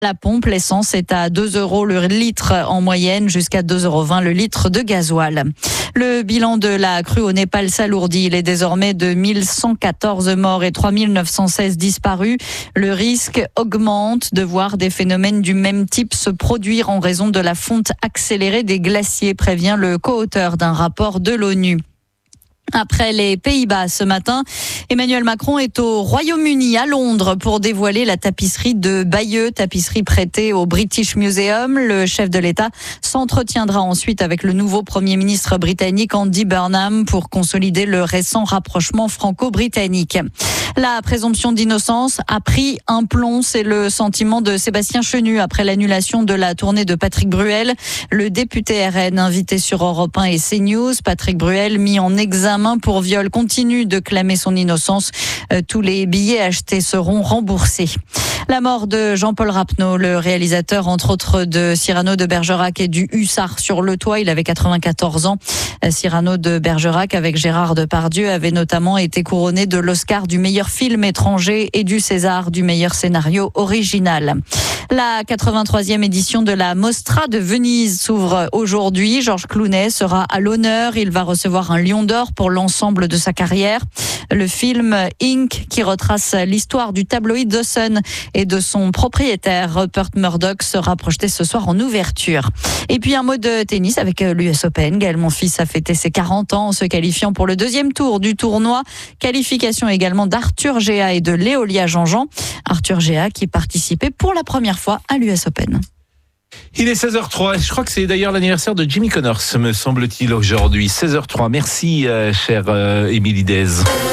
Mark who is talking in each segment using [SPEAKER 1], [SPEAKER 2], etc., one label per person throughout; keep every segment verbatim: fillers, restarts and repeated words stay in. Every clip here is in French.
[SPEAKER 1] La pompe, l'essence est à deux euros le litre en moyenne, jusqu'à deux euros vingt le litre de gasoil. Le bilan de la crue au Népal s'alourdit. Il est désormais de mille cent quatorze morts et trois mille neuf cent seize disparus. Le risque augmente de voir des phénomènes du même type se produire en raison de la fonte accélérée des glaciers, prévient le co-auteur d'un rapport de l'ONU. Après les Pays-Bas ce matin, Emmanuel Macron est au Royaume-Uni, à Londres, pour dévoiler la tapisserie de Bayeux, tapisserie prêtée au British Museum. Le chef de l'État s'entretiendra ensuite avec le nouveau Premier ministre britannique Andy Burnham pour consolider le récent rapprochement franco-britannique. La présomption d'innocence a pris un plomb, c'est le sentiment de Sébastien Chenu après l'annulation de la tournée de Patrick Bruel. Le député R N invité sur Europe un et CNews, Patrick Bruel mis en examen pour viol, continue de clamer son innocence. Euh, tous les billets achetés seront remboursés. La mort de Jean-Paul Rapneau, le réalisateur entre autres de Cyrano de Bergerac et du Hussard sur le toit, il avait quatre-vingt-quatorze ans. Cyrano de Bergerac avec Gérard Depardieu avait notamment été couronné de l'Oscar du meilleur film étranger et du César du meilleur scénario original. La quatre-vingt-troisième édition de la Mostra de Venise s'ouvre aujourd'hui. Georges Clooney sera à l'honneur. Il va recevoir un Lion d'Or pour l'ensemble de sa carrière. Le film Inc, qui retrace l'histoire du tabloïd The Sun et de son propriétaire Rupert Murdoch, sera projeté ce soir en ouverture. Et puis un mot de tennis avec l'U S Open. Gaël Monfils a fêté ses quarante ans en se qualifiant pour le deuxième tour du tournoi. Qualification également d'Arthur Géa et de Léolia Jean-Jean. Arthur Géa qui participait pour la première fois à l'U S Open.
[SPEAKER 2] Il est seize heures trois, je crois que c'est d'ailleurs l'anniversaire de Jimmy Connors, me semble-t-il, aujourd'hui. seize heures trois, merci euh, chère euh, Émilie Dez.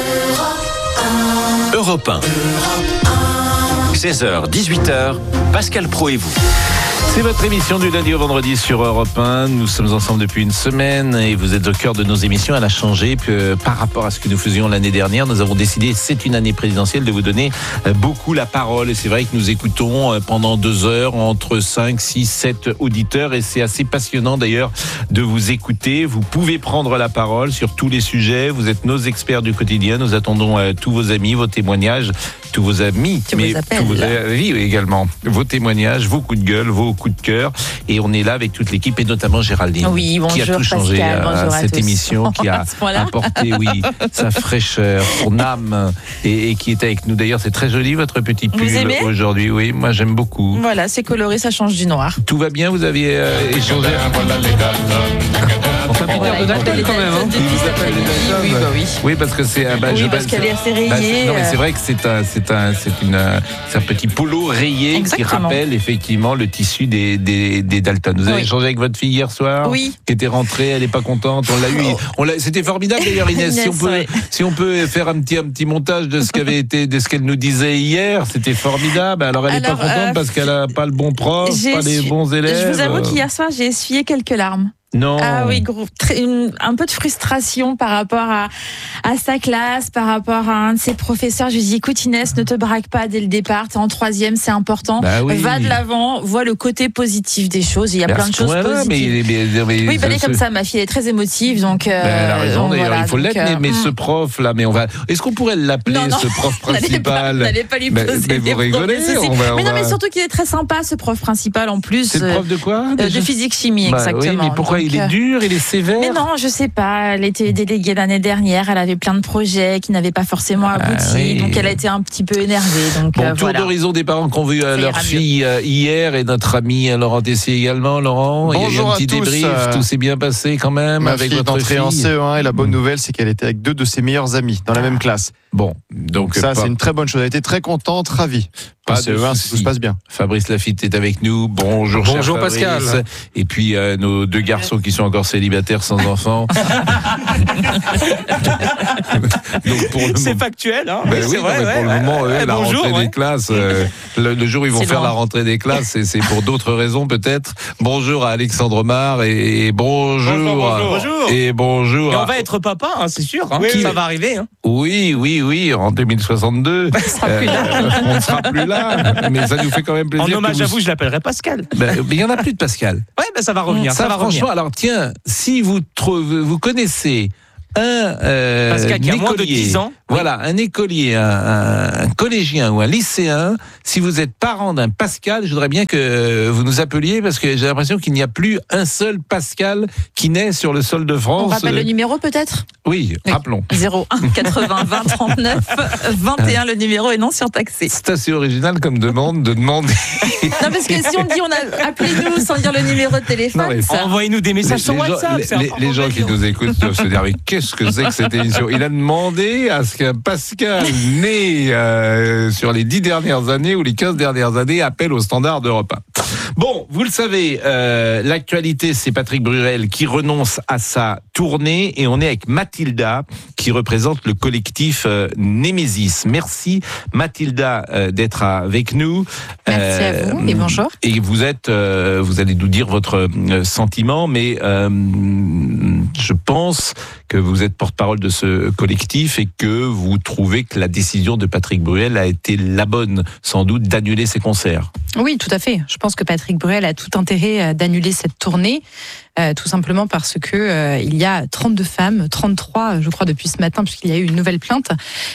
[SPEAKER 3] Europe un. seize heures, dix-huit heures, Pascal Praud et vous.
[SPEAKER 2] C'est votre émission du lundi au vendredi sur Europe un. Nous sommes ensemble depuis une semaine et vous êtes au cœur de nos émissions. Elle a changé puis, euh, par rapport à ce que nous faisions l'année dernière. Nous avons décidé, c'est une année présidentielle, de vous donner euh, beaucoup la parole. Et c'est vrai que nous écoutons euh, pendant deux heures entre cinq, six, sept auditeurs. Et c'est assez passionnant d'ailleurs de vous écouter. Vous pouvez prendre la parole sur tous les sujets. Vous êtes nos experts du quotidien. Nous attendons euh, tous vos amis, vos témoignages, tous vos amis,
[SPEAKER 1] tu
[SPEAKER 2] mais tous vos amis également. Vos témoignages, vos coups de gueule, vos coup de cœur, et on est là avec toute l'équipe et notamment Géraldine,
[SPEAKER 1] oui, bonjour,
[SPEAKER 2] qui a tout changé
[SPEAKER 1] Pascal,
[SPEAKER 2] à, à cette
[SPEAKER 1] tous.
[SPEAKER 2] émission, qui a apporté oui sa fraîcheur, son âme, et, et qui est avec nous. D'ailleurs, c'est très joli votre petit pull aujourd'hui. Oui, moi j'aime beaucoup.
[SPEAKER 4] Voilà, c'est coloré, ça change du noir.
[SPEAKER 2] Tout va bien, vous aviez euh, échangé. Enfin, Peter
[SPEAKER 4] voilà,
[SPEAKER 2] de Dalton quand même. Hein. Il vous appelle les Dalton.
[SPEAKER 4] Oui, bah oui.
[SPEAKER 2] Oui, parce que c'est. Bah,
[SPEAKER 4] oui,
[SPEAKER 2] je,
[SPEAKER 4] parce
[SPEAKER 2] bah,
[SPEAKER 4] qu'elle est assez rayée.
[SPEAKER 2] Bah, c'est, non, mais c'est vrai que c'est un, c'est un, c'est une, c'est un petit polo rayé. Exactement. Qui rappelle effectivement le tissu des, des, des Dalton. Vous avez oui. échangé avec votre fille hier soir.
[SPEAKER 4] Oui.
[SPEAKER 2] Qui était rentrée, elle n'est pas contente. On l'a eu. On l'a, c'était formidable d'ailleurs, Inès. Inès si on peut, ouais. si on peut faire un petit, un petit montage de ce qu'avait été, de ce qu'elle nous disait hier, c'était formidable. Alors elle n'est pas contente euh, parce qu'elle n'a pas le bon prof, pas les bons élèves.
[SPEAKER 4] Je vous avoue qu'hier soir j'ai essuyé quelques larmes.
[SPEAKER 2] Non.
[SPEAKER 4] Ah oui, gros, très, une, un peu de frustration par rapport à, à sa classe, par rapport à un de ses professeurs. Je lui dis, écoute Inès, ne te braque pas dès le départ, t'es en troisième, c'est important. Bah oui. Va de l'avant, vois le côté positif des choses. Il y a mais plein de choses positives. Mais, mais, mais, oui, bah, elle est comme ça, ma fille est très émotive, donc. Euh,
[SPEAKER 2] bah, elle a raison,
[SPEAKER 4] donc,
[SPEAKER 2] d'ailleurs,
[SPEAKER 4] voilà,
[SPEAKER 2] il faut l'être,
[SPEAKER 4] euh,
[SPEAKER 2] mais, mais ce prof là, mais on va. Est-ce qu'on pourrait l'appeler, non, non, ce prof principal?
[SPEAKER 4] N'allez pas, pas lui poser
[SPEAKER 2] mais, mais vous rigolez, on va, on
[SPEAKER 4] Mais non,
[SPEAKER 2] va...
[SPEAKER 4] mais surtout qu'il est très sympa, ce prof principal en plus.
[SPEAKER 2] C'est le prof de quoi?
[SPEAKER 4] De physique-chimie, exactement.
[SPEAKER 2] Oui, mais pourquoi il est dur, il est sévère?
[SPEAKER 4] Mais non, je sais pas. Elle était déléguée l'année dernière. Elle avait plein de projets qui n'avaient pas forcément abouti. Ah, oui. Donc, elle a été un petit peu énervée. Donc,
[SPEAKER 2] bon,
[SPEAKER 4] euh,
[SPEAKER 2] tour
[SPEAKER 4] voilà.
[SPEAKER 2] d'horizon des parents qui ont vu euh, leur fille euh, hier et notre ami Laurent Tessier également. Laurent,
[SPEAKER 5] bonjour,
[SPEAKER 2] il y a eu un petit
[SPEAKER 5] à tous,
[SPEAKER 2] débrief.
[SPEAKER 5] euh,
[SPEAKER 2] Tout s'est bien passé quand même
[SPEAKER 5] ma
[SPEAKER 2] avec
[SPEAKER 5] fille
[SPEAKER 2] votre
[SPEAKER 5] est entrée
[SPEAKER 2] fille.
[SPEAKER 5] en C E un et la bonne nouvelle, c'est qu'elle était avec deux de ses meilleurs amis dans la même classe.
[SPEAKER 2] Bon, donc,
[SPEAKER 5] donc ça,
[SPEAKER 2] pas...
[SPEAKER 5] c'est une très bonne chose. Elle était très contente, ravie.
[SPEAKER 2] Pas
[SPEAKER 5] C E un, tout se passe bien.
[SPEAKER 2] Fabrice Lafitte est avec nous. Bonjour,
[SPEAKER 6] bonjour
[SPEAKER 2] cher
[SPEAKER 6] Pascal.
[SPEAKER 2] Fabrice. Et puis euh, nos deux garçons qui sont encore célibataires sans enfants.
[SPEAKER 6] Donc pour le c'est moment... factuel, hein.
[SPEAKER 2] Ben oui, vrai, non, mais pour ouais, le moment, ouais, ouais, la bonjour, rentrée ouais. des classes, euh, le, le jour où ils vont c'est faire bon. La rentrée des classes, et c'est pour d'autres raisons peut-être. Bonjour à Alexandre Mar et, et bonjour,
[SPEAKER 6] bonjour, bonjour.
[SPEAKER 2] Et bonjour.
[SPEAKER 6] Et on va être papa, hein, c'est sûr. Hein,
[SPEAKER 2] oui,
[SPEAKER 6] ça va arriver. Hein.
[SPEAKER 2] Oui, oui, oui, en deux mille soixante-deux.
[SPEAKER 4] On sera plus là.
[SPEAKER 2] Euh, on ne sera plus là, mais ça nous fait quand même plaisir.
[SPEAKER 6] En hommage
[SPEAKER 2] vous...
[SPEAKER 6] à vous, je l'appellerai Pascal.
[SPEAKER 2] Ben, mais il n'y en a plus de Pascal.
[SPEAKER 6] Ouais, ben ça va revenir.
[SPEAKER 2] Ça,
[SPEAKER 6] ça va
[SPEAKER 2] franchement,
[SPEAKER 6] revenir.
[SPEAKER 2] Alors tiens, si vous trouvez, vous connaissez un euh,
[SPEAKER 6] Pascal qui a moins de dix ans.
[SPEAKER 2] Voilà, un écolier, un, un, un collégien ou un lycéen. Si vous êtes parent d'un Pascal, je voudrais bien que vous nous appeliez parce que j'ai l'impression qu'il n'y a plus un seul Pascal qui naît sur le sol de France.
[SPEAKER 4] On rappelle le numéro peut-être ?
[SPEAKER 2] Oui, oui, rappelons.
[SPEAKER 4] zéro un quatre-vingts vingt trente-neuf vingt et un le numéro est non surtaxé.
[SPEAKER 2] C'est assez original comme demande de demander.
[SPEAKER 4] Non, parce que si on dit on a appelez-nous sans dire le numéro de téléphone, non, ça...
[SPEAKER 6] envoyez-nous des messages
[SPEAKER 2] les,
[SPEAKER 6] sur
[SPEAKER 2] les
[SPEAKER 6] WhatsApp.
[SPEAKER 2] Gens, les les gens qui nous écoutent doivent se dire mais qu'est-ce que c'est que cette émission ? Il a demandé à ce qu'un Pascal né euh, sur les dix dernières années ou les quinze dernières années appelle au standard d'Europe un. Bon, vous le savez, euh, l'actualité, c'est Patrick Bruel qui renonce à sa tournée et on est avec Mathilda qui représente le collectif euh, Némésis. Merci Mathilda euh, d'être avec nous.
[SPEAKER 4] Merci euh, à vous et bonjour.
[SPEAKER 2] Et vous êtes, euh, vous allez nous dire votre euh, sentiment, mais euh, je pense que vous êtes porte-parole de ce collectif et que vous trouvez que la décision de Patrick Bruel a été la bonne, sans doute, d'annuler ses concerts.
[SPEAKER 7] Oui, tout à fait. Je pense que Patrick Bruel a tout intérêt d'annuler cette tournée, euh, tout simplement parce que euh, il y a trente-deux femmes, trente-trois, je crois, depuis ce matin, puisqu'il y a eu une nouvelle plainte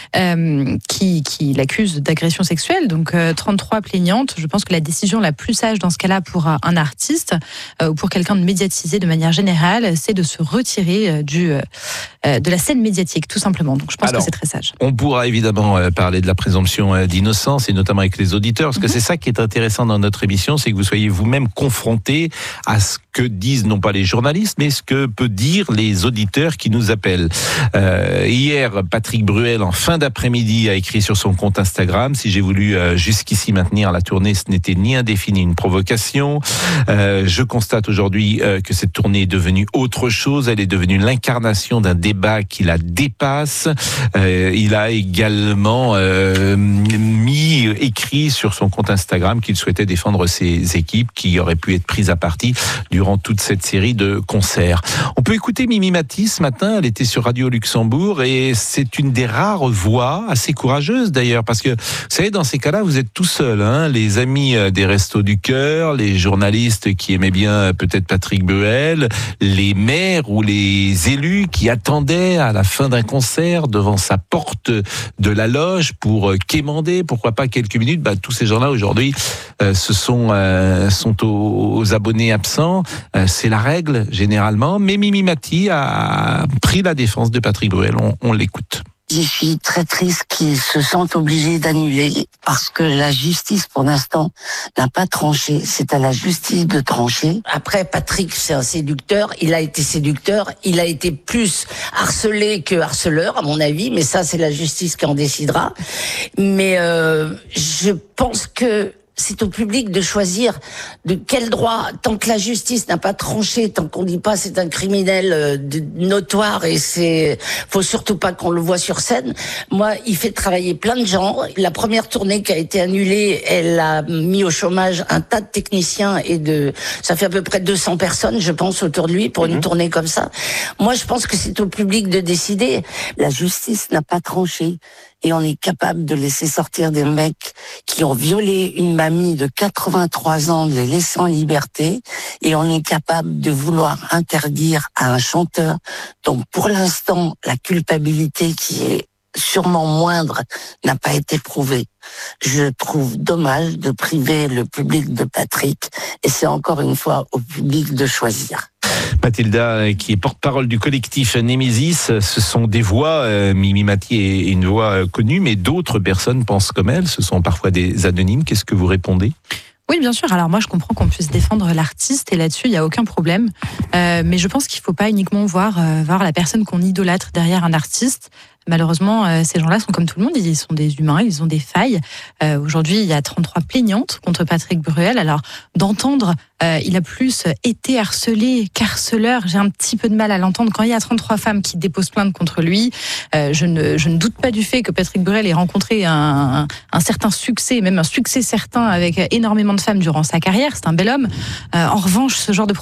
[SPEAKER 7] euh, qui, qui l'accuse d'agression sexuelle. Donc, euh, trente-trois plaignantes. Je pense que la décision la plus sage dans ce cas-là pour un artiste euh, ou pour quelqu'un de médiatisé de manière générale, c'est de se retirer euh, du euh, de la scène médiatique, tout simplement. Donc, je pense Alors, que c'est très sage.
[SPEAKER 2] On pourra évidemment euh, parler de la présomption euh, d'innocence et notamment avec les auditeurs, parce que mm-hmm. c'est ça qui est intéressant dans notre émission, c'est que vous soyez vous-même confrontés à ce que disent non pas les journalistes, mais ce que peut dire les auditeurs qui nous appellent. Euh, hier, Patrick Bruel, en fin d'après-midi, a écrit sur son compte Instagram: si j'ai voulu euh, jusqu'ici maintenir la tournée, ce n'était ni indéfini, une provocation. Euh, je constate aujourd'hui euh, que cette tournée est devenue autre chose. Elle est devenue l'incarnation d'un débat qui la dépasse. Euh, il a également euh, mis, écrit sur son compte Instagram qu'il souhaitait défendre ses équipes qui auraient pu être prises à partie durant toute cette série de concerts. On peut écouter Mimi Mati ce matin, elle était sur Radio Luxembourg et c'est une des rares voix, assez courageuse d'ailleurs, parce que vous savez, dans ces cas-là, vous êtes tout seul, hein, les amis des Restos du Cœur, les journalistes qui aimaient bien peut-être Patrick Bruel, les maires ou les élus qui attendaient à la fin d'un concert devant sa porte de la loge pour quémander, pourquoi pas quelques minutes. Bah, tous ces gens-là aujourd'hui euh, ce sont, euh, sont aux, aux abonnés absents. Euh, c'est la règle généralement. Mais Mimi Mati a pris la défense de Patrick Bruel. On, on l'écoute.
[SPEAKER 8] Je suis très triste qu'ils se sentent obligés d'annuler parce que la justice, pour l'instant, n'a pas tranché. C'est à la justice de trancher.
[SPEAKER 9] Après, Patrick, c'est un séducteur. Il a été séducteur. Il a été plus harcelé que harceleur, à mon avis. Mais ça, c'est la justice qui en décidera. Mais euh, je pense que c'est au public de choisir de quel droit, tant que la justice n'a pas tranché, tant qu'on dit pas c'est un criminel euh, notoire et c'est, faut surtout pas qu'on le voit sur scène. Moi, il fait travailler plein de gens. La première tournée qui a été annulée, elle a mis au chômage un tas de techniciens et de, ça fait à peu près deux cents personnes, je pense, autour de lui pour une mmh. tournée comme ça. Moi, je pense que c'est au public de décider.
[SPEAKER 8] La justice n'a pas tranché. Et on est capable de laisser sortir des mecs qui ont violé une mamie de quatre-vingt-trois ans, de les laisser en liberté. Et on est capable de vouloir interdire à un chanteur, donc pour l'instant, la culpabilité qui est sûrement moindre n'a pas été prouvée. Je trouve dommage de priver le public de Patrick. Et c'est encore une fois au public de choisir.
[SPEAKER 2] Mathilda, qui est porte-parole du collectif Némésis, ce sont des voix, euh, Mimi Mati est une voix euh, connue, mais d'autres personnes pensent comme elle, ce sont parfois des anonymes. Qu'est-ce que vous répondez ?
[SPEAKER 7] Oui, bien sûr. Alors moi, je comprends qu'on puisse défendre l'artiste et là-dessus, il n'y a aucun problème. Euh, mais je pense qu'il ne faut pas uniquement voir, euh, voir la personne qu'on idolâtre derrière un artiste. Malheureusement, euh, ces gens-là sont comme tout le monde, ils sont des humains, ils ont des failles. Euh, aujourd'hui, il y a trente-trois plaignantes contre Patrick Bruel. Alors, d'entendre, euh, il a plus été harcelé qu'harceleur, j'ai un petit peu de mal à l'entendre. Quand il y a trente-trois femmes qui déposent plainte contre lui, euh, je, ne, je ne doute pas du fait que Patrick Bruel ait rencontré un, un, un certain succès, même un succès certain avec énormément de femmes durant sa carrière. C'est un bel homme. Euh, en revanche, ce genre de propos est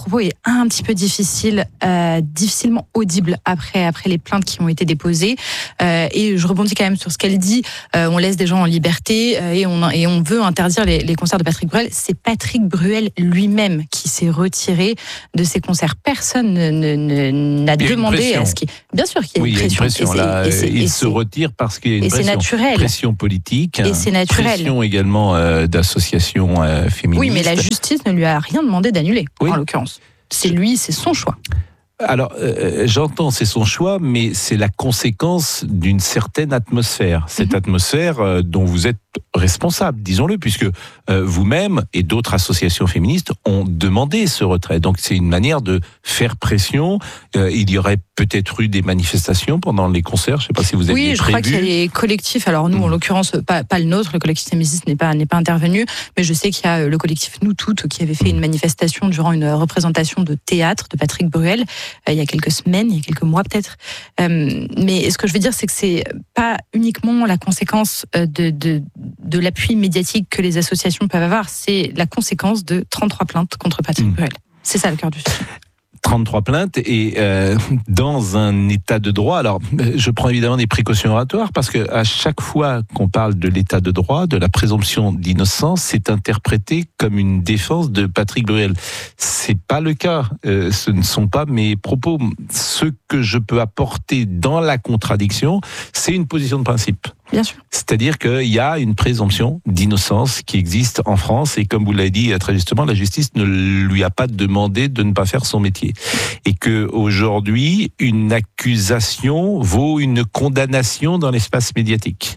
[SPEAKER 7] un petit peu difficile, euh, difficilement audible après après les plaintes qui ont été déposées. Euh, et je rebondis quand même sur ce qu'elle dit. Euh, on laisse des gens en liberté euh, et on et on veut interdire les, les concerts de Patrick Bruel. C'est Patrick Bruel lui-même qui s'est retiré de ses concerts. Personne ne, ne, ne, n'a demandé à ce qu'il. Bien sûr qu'il y a
[SPEAKER 2] oui,
[SPEAKER 7] une pression.
[SPEAKER 2] Il, y a une pression là, et c'est, il et se retire parce qu'il y a une
[SPEAKER 7] et
[SPEAKER 2] pression,
[SPEAKER 7] c'est naturel.
[SPEAKER 2] pression politique,
[SPEAKER 7] et c'est naturel.
[SPEAKER 2] Pression également euh, d'associations euh, féministes.
[SPEAKER 7] Oui, mais la justice ne lui a rien demandé d'annuler, oui. en l'occurrence. C'est lui, c'est son choix.
[SPEAKER 2] Alors, euh, j'entends, c'est son choix, mais c'est la conséquence d'une certaine atmosphère. Cette mmh. atmosphère euh, dont vous êtes responsable, disons-le, puisque euh, vous-même et d'autres associations féministes ont demandé ce retrait. Donc, c'est une manière de faire pression. Euh, il y aurait peut-être eu des manifestations pendant les concerts. Je ne sais pas si vous avez prévu.
[SPEAKER 7] Oui, je crois qu'il y a les collectifs. Alors nous, mmh. en l'occurrence, pas, pas le nôtre. Le collectif féministe n'est pas n'est pas intervenu, mais je sais qu'il y a le collectif Nous Toutes qui avait fait mmh. une manifestation durant une représentation de théâtre de Patrick Bruel euh, il y a quelques semaines, il y a quelques mois peut-être. Euh, mais ce que je veux dire, c'est que c'est pas uniquement la conséquence de, de de l'appui médiatique que les associations peuvent avoir, c'est la conséquence de trente-trois plaintes contre Patrick mmh. Bruel. C'est ça le cœur du sujet.
[SPEAKER 2] trente-trois plaintes et euh, dans un état de droit. Alors, je prends évidemment des précautions oratoires parce que à chaque fois qu'on parle de l'état de droit, de la présomption d'innocence, c'est interprété comme une défense de Patrick Bruel. C'est pas le cas. Euh, ce ne sont pas mes propos. Ce que je peux apporter dans la contradiction, c'est une position de principe.
[SPEAKER 7] Bien sûr.
[SPEAKER 2] C'est-à-dire qu'il y a une présomption d'innocence qui existe en France et comme vous l'avez dit très justement, la justice ne lui a pas demandé de ne pas faire son métier. Et que aujourd'hui, une accusation vaut une condamnation dans l'espace médiatique.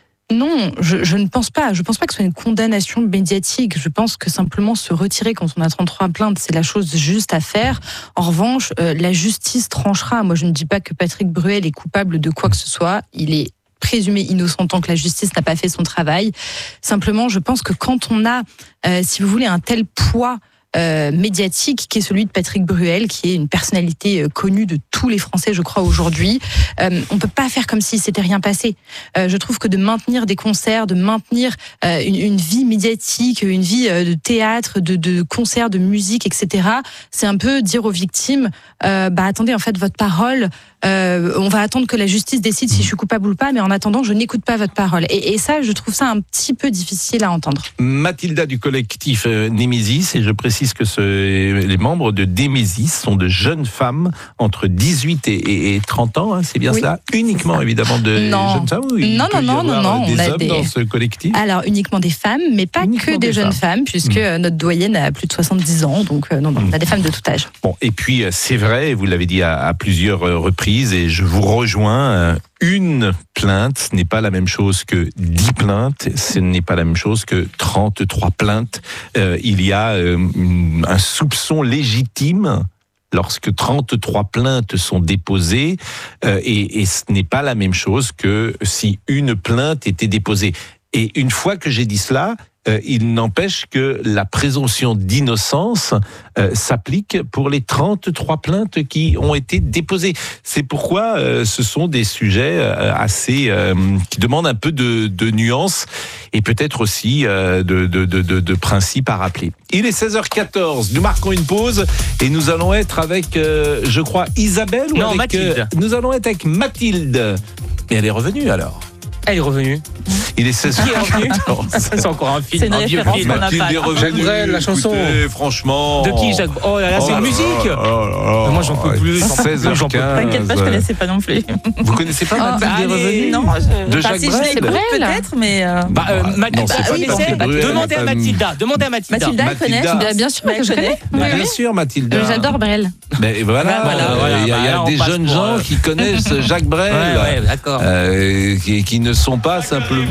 [SPEAKER 7] Non, je, je ne pense pas. Je pense pas que ce soit une condamnation médiatique. Je pense que simplement se retirer quand on a trente-trois plaintes, c'est la chose juste à faire. En revanche, euh, la justice tranchera. Moi, je ne dis pas que Patrick Bruel est coupable de quoi que ce soit. Il est présumé innocent tant que la justice n'a pas fait son travail. Simplement, je pense que quand on a, euh, si vous voulez, un tel poids Euh, médiatique qui est celui de Patrick Bruel, qui est une personnalité euh, connue de tous les Français, je crois, aujourd'hui. Euh, on peut pas faire comme si s'était rien passé. Euh, je trouve que de maintenir des concerts, de maintenir euh, une, une vie médiatique, une vie euh, de théâtre, de, de concerts, de musique, et cetera, c'est un peu dire aux victimes, euh, bah attendez, en fait, votre parole, euh, on va attendre que la justice décide si je suis coupable ou pas, mais en attendant, je n'écoute pas votre parole. Et, et ça, je trouve ça un petit peu difficile à entendre.
[SPEAKER 2] Mathilda du collectif euh, Némésis, et je précise que ce, les membres de Némésis sont de jeunes femmes entre dix-huit et, et trente ans, hein, c'est bien oui, ça uniquement ça. Évidemment de
[SPEAKER 7] non.
[SPEAKER 2] jeunes femmes. Oui,
[SPEAKER 7] non, non, non, non, non,
[SPEAKER 2] des
[SPEAKER 7] on a
[SPEAKER 2] hommes
[SPEAKER 7] des...
[SPEAKER 2] dans ce collectif.
[SPEAKER 7] Alors uniquement des femmes, mais pas uniquement que des, des jeunes femmes, femmes puisque mmh. notre doyenne a plus de soixante-dix ans, donc euh, non, non, on a des femmes de tout âge.
[SPEAKER 2] Bon, et puis c'est vrai, vous l'avez dit à, à plusieurs reprises, et je vous rejoins. Euh, Une plainte, ce n'est pas la même chose que dix plaintes, ce n'est pas la même chose que trente-trois plaintes. Euh, il y a euh, un soupçon légitime lorsque trente-trois plaintes sont déposées euh, et, et ce n'est pas la même chose que si une plainte était déposée. Et une fois que j'ai dit cela, Euh, il n'empêche que la présomption d'innocence euh, s'applique pour les trente-trois plaintes qui ont été déposées. C'est pourquoi euh, ce sont des sujets euh, assez euh, qui demandent un peu de, de nuance et peut-être aussi euh, de, de, de, de, de principes à rappeler. Il est seize heures quatorze, nous marquons une pause et nous allons être avec, euh, je crois, Isabelle ou
[SPEAKER 6] non,
[SPEAKER 2] avec,
[SPEAKER 6] Mathilde.
[SPEAKER 2] Euh, nous allons être avec Mathilde. Et elle est revenue alors.
[SPEAKER 6] Elle est revenue.
[SPEAKER 2] Il est seize heures quatorze.
[SPEAKER 6] C'est encore un film.
[SPEAKER 1] C'est une
[SPEAKER 6] un
[SPEAKER 1] référence
[SPEAKER 6] vieux film.
[SPEAKER 1] qu'on n'a
[SPEAKER 2] Mathilde
[SPEAKER 1] pas.
[SPEAKER 2] est revenue.
[SPEAKER 6] Jacques Brel, la chanson.
[SPEAKER 2] Écoutez, franchement.
[SPEAKER 6] De qui, Jacques Oh là là, c'est
[SPEAKER 2] oh
[SPEAKER 6] une musique.
[SPEAKER 2] Oh là là.
[SPEAKER 6] Moi, j'en peux plus.
[SPEAKER 2] seize heures quinze.
[SPEAKER 1] T'inquiète pas, je connaissais pas non plus.
[SPEAKER 2] Vous connaissez pas
[SPEAKER 1] oh,
[SPEAKER 2] Mathilde
[SPEAKER 1] bah,
[SPEAKER 2] est revenue?
[SPEAKER 1] Non, je...
[SPEAKER 2] de
[SPEAKER 1] enfin,
[SPEAKER 2] Jacques
[SPEAKER 1] si
[SPEAKER 2] Brel.
[SPEAKER 1] je l'écoute peut-être, mais. Euh...
[SPEAKER 6] Bah, euh, Mathilde,
[SPEAKER 2] non, c'est
[SPEAKER 6] bah,
[SPEAKER 2] pas
[SPEAKER 6] oui,
[SPEAKER 2] Patrick Bruel.
[SPEAKER 6] Demandez à Mathilda. Demandez à Mathilda.
[SPEAKER 1] Mathilda, elle connaît.
[SPEAKER 2] Mathilda.
[SPEAKER 7] Bien sûr que je connais.
[SPEAKER 2] Mais bien sûr, Mathilda.
[SPEAKER 7] J'adore Brel.
[SPEAKER 2] Mais voilà,
[SPEAKER 6] voilà,
[SPEAKER 2] euh,
[SPEAKER 6] voilà,
[SPEAKER 2] il y a, il y a
[SPEAKER 6] bah,
[SPEAKER 2] des jeunes
[SPEAKER 6] pour,
[SPEAKER 2] gens
[SPEAKER 6] euh...
[SPEAKER 2] qui connaissent Jacques Brel,
[SPEAKER 6] ouais, ouais, d'accord.
[SPEAKER 2] Euh, qui, qui ne sont pas simplement.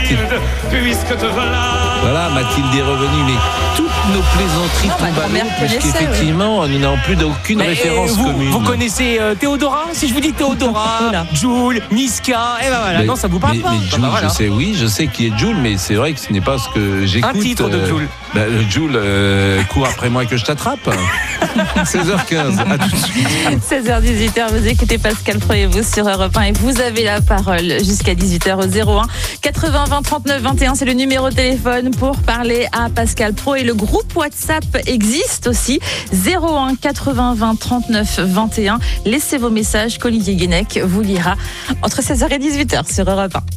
[SPEAKER 2] Voilà, Mathilde est revenue, mais toutes nos plaisanteries
[SPEAKER 1] non,
[SPEAKER 2] tombent à l'eau,
[SPEAKER 1] puisqu'effectivement,
[SPEAKER 2] puisqu'effectivement, nous n'avons plus d'aucune
[SPEAKER 6] mais
[SPEAKER 2] référence
[SPEAKER 6] vous,
[SPEAKER 2] commune.
[SPEAKER 6] Vous connaissez euh, Théodora? Si je vous dis Théodora, Jules, Niska, et ben voilà,
[SPEAKER 2] mais,
[SPEAKER 6] non, ça vous parle
[SPEAKER 2] mais,
[SPEAKER 6] pas.
[SPEAKER 2] Mais Jules,
[SPEAKER 6] bah, voilà.
[SPEAKER 2] je sais, oui, je sais qui est Jules, mais c'est vrai que ce n'est pas ce que j'écoute.
[SPEAKER 6] Un titre de
[SPEAKER 2] euh,
[SPEAKER 6] Jules.
[SPEAKER 2] Bah, Jules, euh, cours après moi que je t'attrape. seize heures quinze, à tout de suite.
[SPEAKER 4] seize heures dix-huit heures, vous écoutez Pascal Pro et vous sur Europe un et vous avez la parole jusqu'à dix-huit heures au zéro un quatre-vingts vingt trente-neuf vingt et un. C'est le numéro de téléphone pour parler à Pascal Pro et le groupe WhatsApp existe aussi. zéro un quatre-vingts vingt trente-neuf vingt et un. Laissez vos messages qu'Olivier Guénec vous lira entre seize heures et dix-huit heures sur Europe un.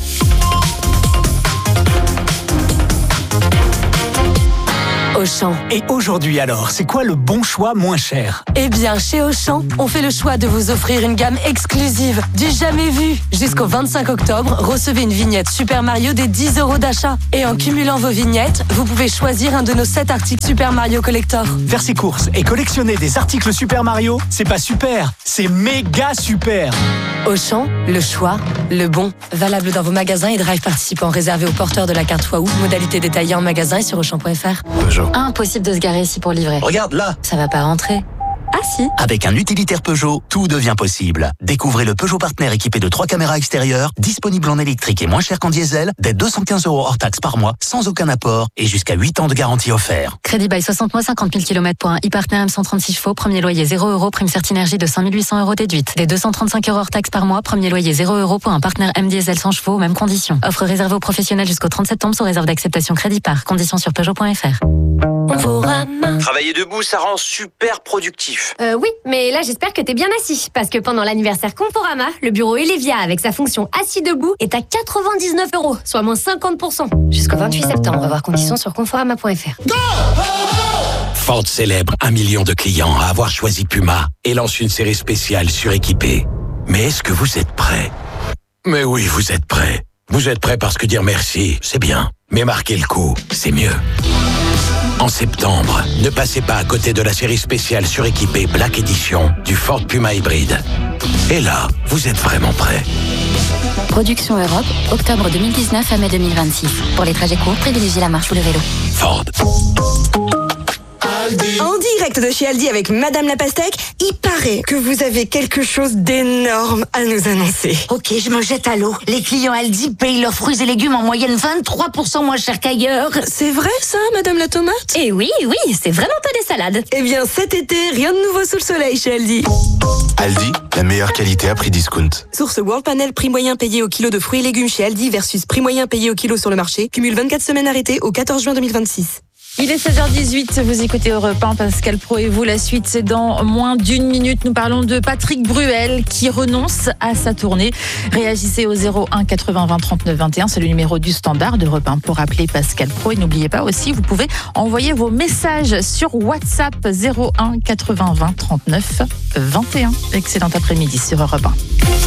[SPEAKER 10] Auchan.
[SPEAKER 6] Et aujourd'hui alors, c'est quoi le bon choix moins cher?
[SPEAKER 10] Eh bien, chez Auchan, on fait le choix de vous offrir une gamme exclusive, du jamais vu. Jusqu'au vingt-cinq octobre, recevez une vignette Super Mario des dix euros d'achat. Et en cumulant vos vignettes, vous pouvez choisir un de nos sept articles Super Mario Collector.
[SPEAKER 6] Faire ses courses et collectionner des articles Super Mario, c'est pas super, c'est méga super.
[SPEAKER 10] Auchan, le choix, le bon. Valable dans vos magasins et drive participants réservés aux porteurs de la carte Waouh. Modalité détaillée en magasin et sur auchan point f r.
[SPEAKER 5] Peugeot.
[SPEAKER 10] Impossible de se garer ici pour livrer.
[SPEAKER 11] Regarde là.
[SPEAKER 10] Ça va pas rentrer. Ah si.
[SPEAKER 11] Avec un utilitaire Peugeot, tout devient possible. Découvrez le Peugeot Partner équipé de trois caméras extérieures, disponible en électrique et moins cher qu'en diesel, dès deux cent quinze euros hors taxe par mois, sans aucun apport et jusqu'à huit ans de garantie offert.
[SPEAKER 10] Crédit by soixante mois, cinquante mille kilomètres pour un e-Partner M cent trente-six chevaux, premier loyer zéro euros, prime Certinergie de cinq mille huit cents euros déduite. Dès deux cent trente-cinq euros hors taxe par mois, premier loyer zéro euros pour un Partner M diesel cent chevaux, mêmes conditions. Offre réservée aux professionnels jusqu'au trente septembre sous réserve d'acceptation crédit par. Conditions sur peugeot point f r.
[SPEAKER 3] Travailler debout, ça rend super productif.
[SPEAKER 12] Euh, oui, mais là j'espère que t'es bien assis, parce que pendant l'anniversaire Conforama, le bureau Elevia avec sa fonction assis debout est à quatre-vingt-dix-neuf euros, soit moins cinquante pour cent. Jusqu'au vingt-huit septembre, on va voir conditions sur conforama point f r.
[SPEAKER 13] Ford célèbre un million de clients à avoir choisi Puma et lance une série spéciale suréquipée. Mais est-ce que vous êtes prêts? Mais oui, vous êtes prêts. Vous êtes prêts parce que dire merci, c'est bien. Mais marquer le coup, c'est mieux. En septembre, ne passez pas à côté de la série spéciale suréquipée Black Edition du Ford Puma hybride. Et là, vous êtes vraiment prêts.
[SPEAKER 14] Production Europe, octobre deux mille dix-neuf à mai deux mille vingt-six. Pour les trajets courts, privilégiez la marche ou le vélo.
[SPEAKER 13] Ford.
[SPEAKER 15] En direct de chez Aldi avec Madame la Pastèque, il paraît que vous avez quelque chose d'énorme à nous annoncer.
[SPEAKER 9] Ok, je me jette à l'eau. Les clients Aldi payent leurs fruits et légumes en moyenne vingt-trois pour cent moins cher qu'ailleurs.
[SPEAKER 15] C'est vrai ça, Madame la Tomate?
[SPEAKER 14] Eh oui, oui, c'est vraiment pas des salades.
[SPEAKER 15] Eh bien, cet été, rien de nouveau sous le soleil chez Aldi.
[SPEAKER 16] Aldi, la meilleure qualité à prix discount.
[SPEAKER 15] Source World Panel, prix moyen payé au kilo de fruits et légumes chez Aldi versus prix moyen payé au kilo sur le marché. Cumule vingt-quatre semaines arrêtées au quatorze juin deux mille vingt-six.
[SPEAKER 4] Il est seize heures dix-huit, vous écoutez Europe un, Pascal Pro et vous. La suite, c'est dans moins d'une minute. Nous parlons de Patrick Bruel qui renonce à sa tournée. Réagissez au zéro un quatre-vingts vingt trente-neuf vingt et un, c'est le numéro du standard d'Europe un pour appeler Pascal Pro. Et n'oubliez pas aussi, vous pouvez envoyer vos messages sur WhatsApp zéro un quatre-vingts vingt trente-neuf vingt et un. Excellent après-midi sur Europe un.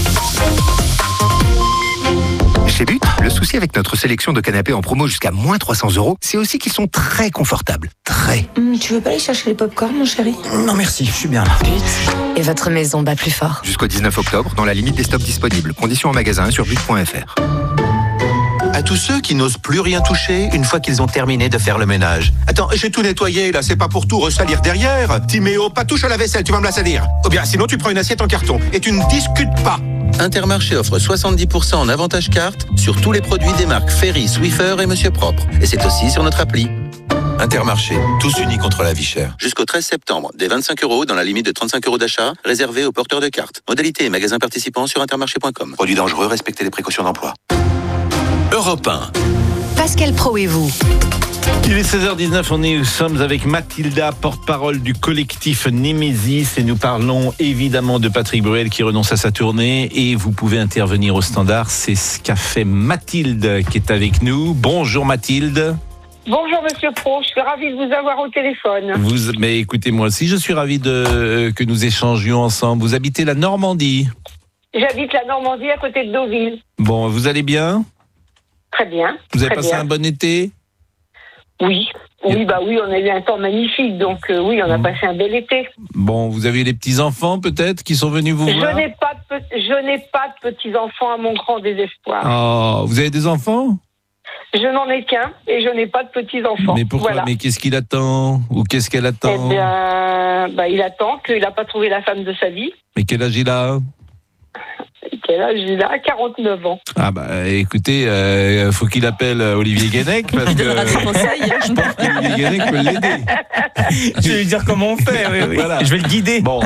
[SPEAKER 17] Chez But, le souci avec notre sélection de canapés en promo jusqu'à moins trois cents euros, c'est aussi qu'ils sont très confortables. Très.
[SPEAKER 15] Mmh, tu veux pas aller chercher les pop-corn, mon chéri?
[SPEAKER 17] Non merci, je suis bien là.
[SPEAKER 10] Et votre maison bat plus fort.
[SPEAKER 17] Jusqu'au dix-neuf octobre, dans la limite des stocks disponibles. Conditions en magasin sur but point f r.
[SPEAKER 3] À tous ceux qui n'osent plus rien toucher une fois qu'ils ont terminé de faire le ménage. Attends, j'ai tout nettoyé là, c'est pas pour tout ressalir derrière. Timéo, pas touche à la vaisselle, tu vas me la salir. Ou bien sinon tu prends une assiette en carton et tu ne discutes pas.
[SPEAKER 18] Intermarché offre soixante-dix pour cent en avantage carte sur tous les produits des marques Ferry, Swiffer et Monsieur Propre. Et c'est aussi sur notre appli.
[SPEAKER 3] Intermarché, tous unis contre la vie chère.
[SPEAKER 18] Jusqu'au treize septembre, des vingt-cinq euros dans la limite de trente-cinq euros d'achat, réservé aux porteurs de cartes. Modalité et magasins participants sur intermarché point com.
[SPEAKER 3] Produits dangereux, respectez les précautions d'emploi.
[SPEAKER 13] Europe un.
[SPEAKER 10] Pascal Pro et vous.
[SPEAKER 2] Il est seize heures dix-neuf, on est, nous sommes avec Mathilda, porte-parole du collectif Némésis et nous parlons évidemment de Patrick Bruel qui renonce à sa tournée et vous pouvez intervenir au standard, c'est ce qu'a fait Mathilde qui est avec nous. Bonjour Mathilde.
[SPEAKER 19] Bonjour Monsieur Pro, je suis ravie de vous avoir au téléphone.
[SPEAKER 2] Vous, mais écoutez, moi aussi je suis ravi de, euh, que nous échangions ensemble. Vous habitez la Normandie?
[SPEAKER 19] J'habite la Normandie à côté de Deauville.
[SPEAKER 2] Bon, vous allez bien?
[SPEAKER 19] Très bien.
[SPEAKER 2] Vous avez
[SPEAKER 19] très
[SPEAKER 2] passé
[SPEAKER 19] bien.
[SPEAKER 2] un bon été?
[SPEAKER 19] Oui, oui, bah oui, on a eu un temps magnifique, donc euh, oui, on a mmh. passé un bel été.
[SPEAKER 2] Bon, vous avez les petits-enfants peut-être qui sont venus vous
[SPEAKER 19] je
[SPEAKER 2] voir?
[SPEAKER 19] n'ai pas de pe- Je n'ai pas de petits-enfants à mon grand désespoir.
[SPEAKER 2] Oh, vous avez des enfants?
[SPEAKER 19] Je n'en ai qu'un et je n'ai pas de petits-enfants.
[SPEAKER 2] Mais pourquoi?
[SPEAKER 19] Voilà.
[SPEAKER 2] Mais qu'est-ce qu'il attend? Ou qu'est-ce qu'elle attend?
[SPEAKER 19] Eh bien, bah, il attend qu'il n'a pas trouvé la femme de sa vie.
[SPEAKER 2] Mais quel âge il a?
[SPEAKER 19] Quel âge il a? quarante-neuf ans.
[SPEAKER 2] Ah bah écoutez, il euh, faut qu'il appelle Olivier Guénec parce que je pense qu'Olivier Guénec peut l'aider.
[SPEAKER 20] Je vais lui dire comment on fait, oui, oui. Voilà. Je vais le guider.
[SPEAKER 2] Bon.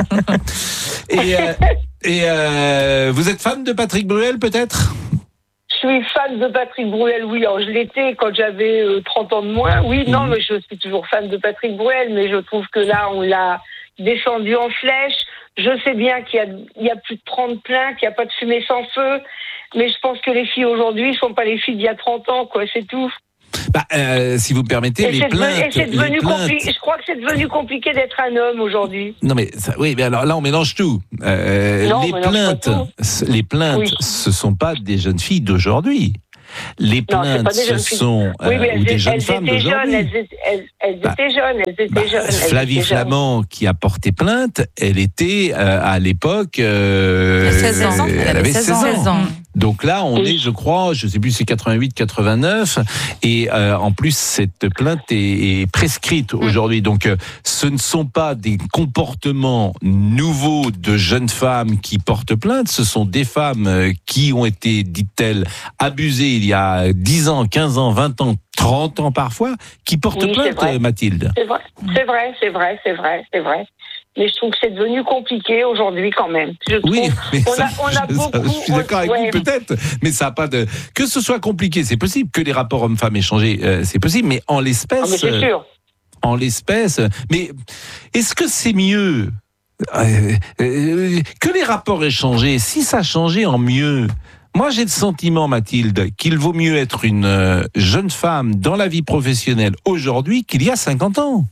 [SPEAKER 2] Et, euh, et euh, vous êtes fan de Patrick Bruel peut-être?
[SPEAKER 19] Je suis fan de Patrick Bruel, oui. Alors, je l'étais quand j'avais euh, trente ans de moins. Oui, non, mais je suis toujours fan de Patrick Bruel, mais je trouve que là, on l'a descendu en flèche. Je sais bien qu'il y a, il y a plus de trente plaintes, qu'il n'y a pas de fumée sans feu, mais je pense que les filles aujourd'hui ne sont pas les filles d'il y a trente ans, quoi, c'est tout.
[SPEAKER 2] Bah, euh, si vous permettez,
[SPEAKER 19] et
[SPEAKER 2] les plaintes,
[SPEAKER 19] et c'est devenu
[SPEAKER 2] les plaintes...
[SPEAKER 19] compli- je crois que c'est devenu compliqué d'être un homme aujourd'hui.
[SPEAKER 2] Non mais ça, oui, mais alors là on mélange tout. Euh,
[SPEAKER 19] non,
[SPEAKER 2] les plaintes, les plaintes, oui. Ce sont pas des jeunes filles d'aujourd'hui. Les plaintes, non, ce sont
[SPEAKER 19] oui, mais
[SPEAKER 2] euh,
[SPEAKER 19] elles,
[SPEAKER 2] ou des
[SPEAKER 19] elles,
[SPEAKER 2] jeunes
[SPEAKER 19] elles
[SPEAKER 2] femmes
[SPEAKER 19] étaient
[SPEAKER 2] d'aujourd'hui.
[SPEAKER 19] Jeunes, elles, elles, elles bah, étaient jeunes, elles étaient bah, jeunes.
[SPEAKER 2] Flavie
[SPEAKER 19] étaient
[SPEAKER 2] Flamand, jeunes. Qui a porté plainte, elle était euh, à l'époque. Euh,
[SPEAKER 7] il y a seize ans.
[SPEAKER 2] Elle, elle avait seize ans. Donc là, on oui. est, je crois, je sais plus, c'est quatre-vingt-huit, quatre-vingt-neuf, et euh, en plus cette plainte est, est prescrite aujourd'hui. Donc, euh, ce ne sont pas des comportements nouveaux de jeunes femmes qui portent plainte. Ce sont des femmes euh, qui ont été, dit-elle, abusées il y a dix ans, quinze ans, vingt ans, trente ans parfois, qui portent oui, plainte, euh, Mathilde.
[SPEAKER 19] C'est vrai, c'est vrai, c'est vrai, c'est vrai, c'est vrai. Mais je trouve que c'est devenu compliqué aujourd'hui quand même. Je trouve,
[SPEAKER 2] oui, mais
[SPEAKER 19] on
[SPEAKER 2] ça,
[SPEAKER 19] a, on a
[SPEAKER 2] je,
[SPEAKER 19] beaucoup.
[SPEAKER 2] Ça, je suis d'accord avec ouais. vous peut-être, mais ça n'a pas de. Que ce soit compliqué, c'est possible. Que les rapports hommes-femmes aient changé, euh, c'est possible. Mais en l'espèce.
[SPEAKER 19] Ah, mais c'est sûr.
[SPEAKER 2] En l'espèce. Mais est-ce que c'est mieux euh, euh, que les rapports aient changé? Si ça a changé en mieux. Moi, j'ai le sentiment, Mathilde, qu'il vaut mieux être une euh, jeune femme dans la vie professionnelle aujourd'hui qu'il y a cinquante ans.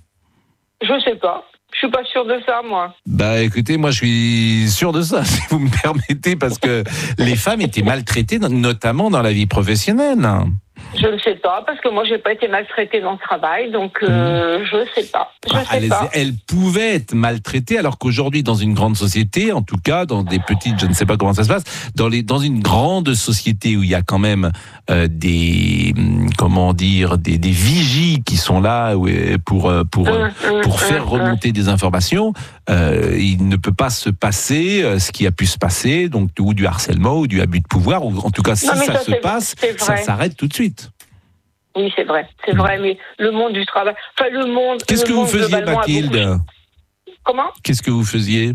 [SPEAKER 19] Je sais pas. Je suis pas sûr de ça, moi.
[SPEAKER 2] Bah, écoutez, moi, je suis sûr de ça, si vous me permettez, parce que les femmes étaient maltraitées, notamment dans la vie professionnelle.
[SPEAKER 19] Je ne sais pas, parce que moi, j'ai pas été maltraitée dans le travail, donc euh, mmh. je sais pas. Je ah, sais
[SPEAKER 2] elles,
[SPEAKER 19] pas.
[SPEAKER 2] Elles pouvaient être maltraitées, alors qu'aujourd'hui, dans une grande société, en tout cas, dans des petites, je ne sais pas comment ça se passe, dans les, dans une grande société où il y a quand même euh, des, comment dire, des, des vigies qui sont là pour pour mmh, pour mmh, faire remonter mmh. des informations, euh, il ne peut pas se passer euh, ce qui a pu se passer, donc ou du harcèlement ou du abus de pouvoir, ou en tout cas, si non, ça, ça se passe, ça s'arrête tout de suite.
[SPEAKER 19] Oui, c'est vrai, c'est vrai, mais le monde du travail, enfin le monde.
[SPEAKER 2] Qu'est-ce
[SPEAKER 19] le
[SPEAKER 2] que
[SPEAKER 19] monde
[SPEAKER 2] vous faisiez, Mathilde beaucoup...
[SPEAKER 19] Comment
[SPEAKER 2] Qu'est-ce que vous faisiez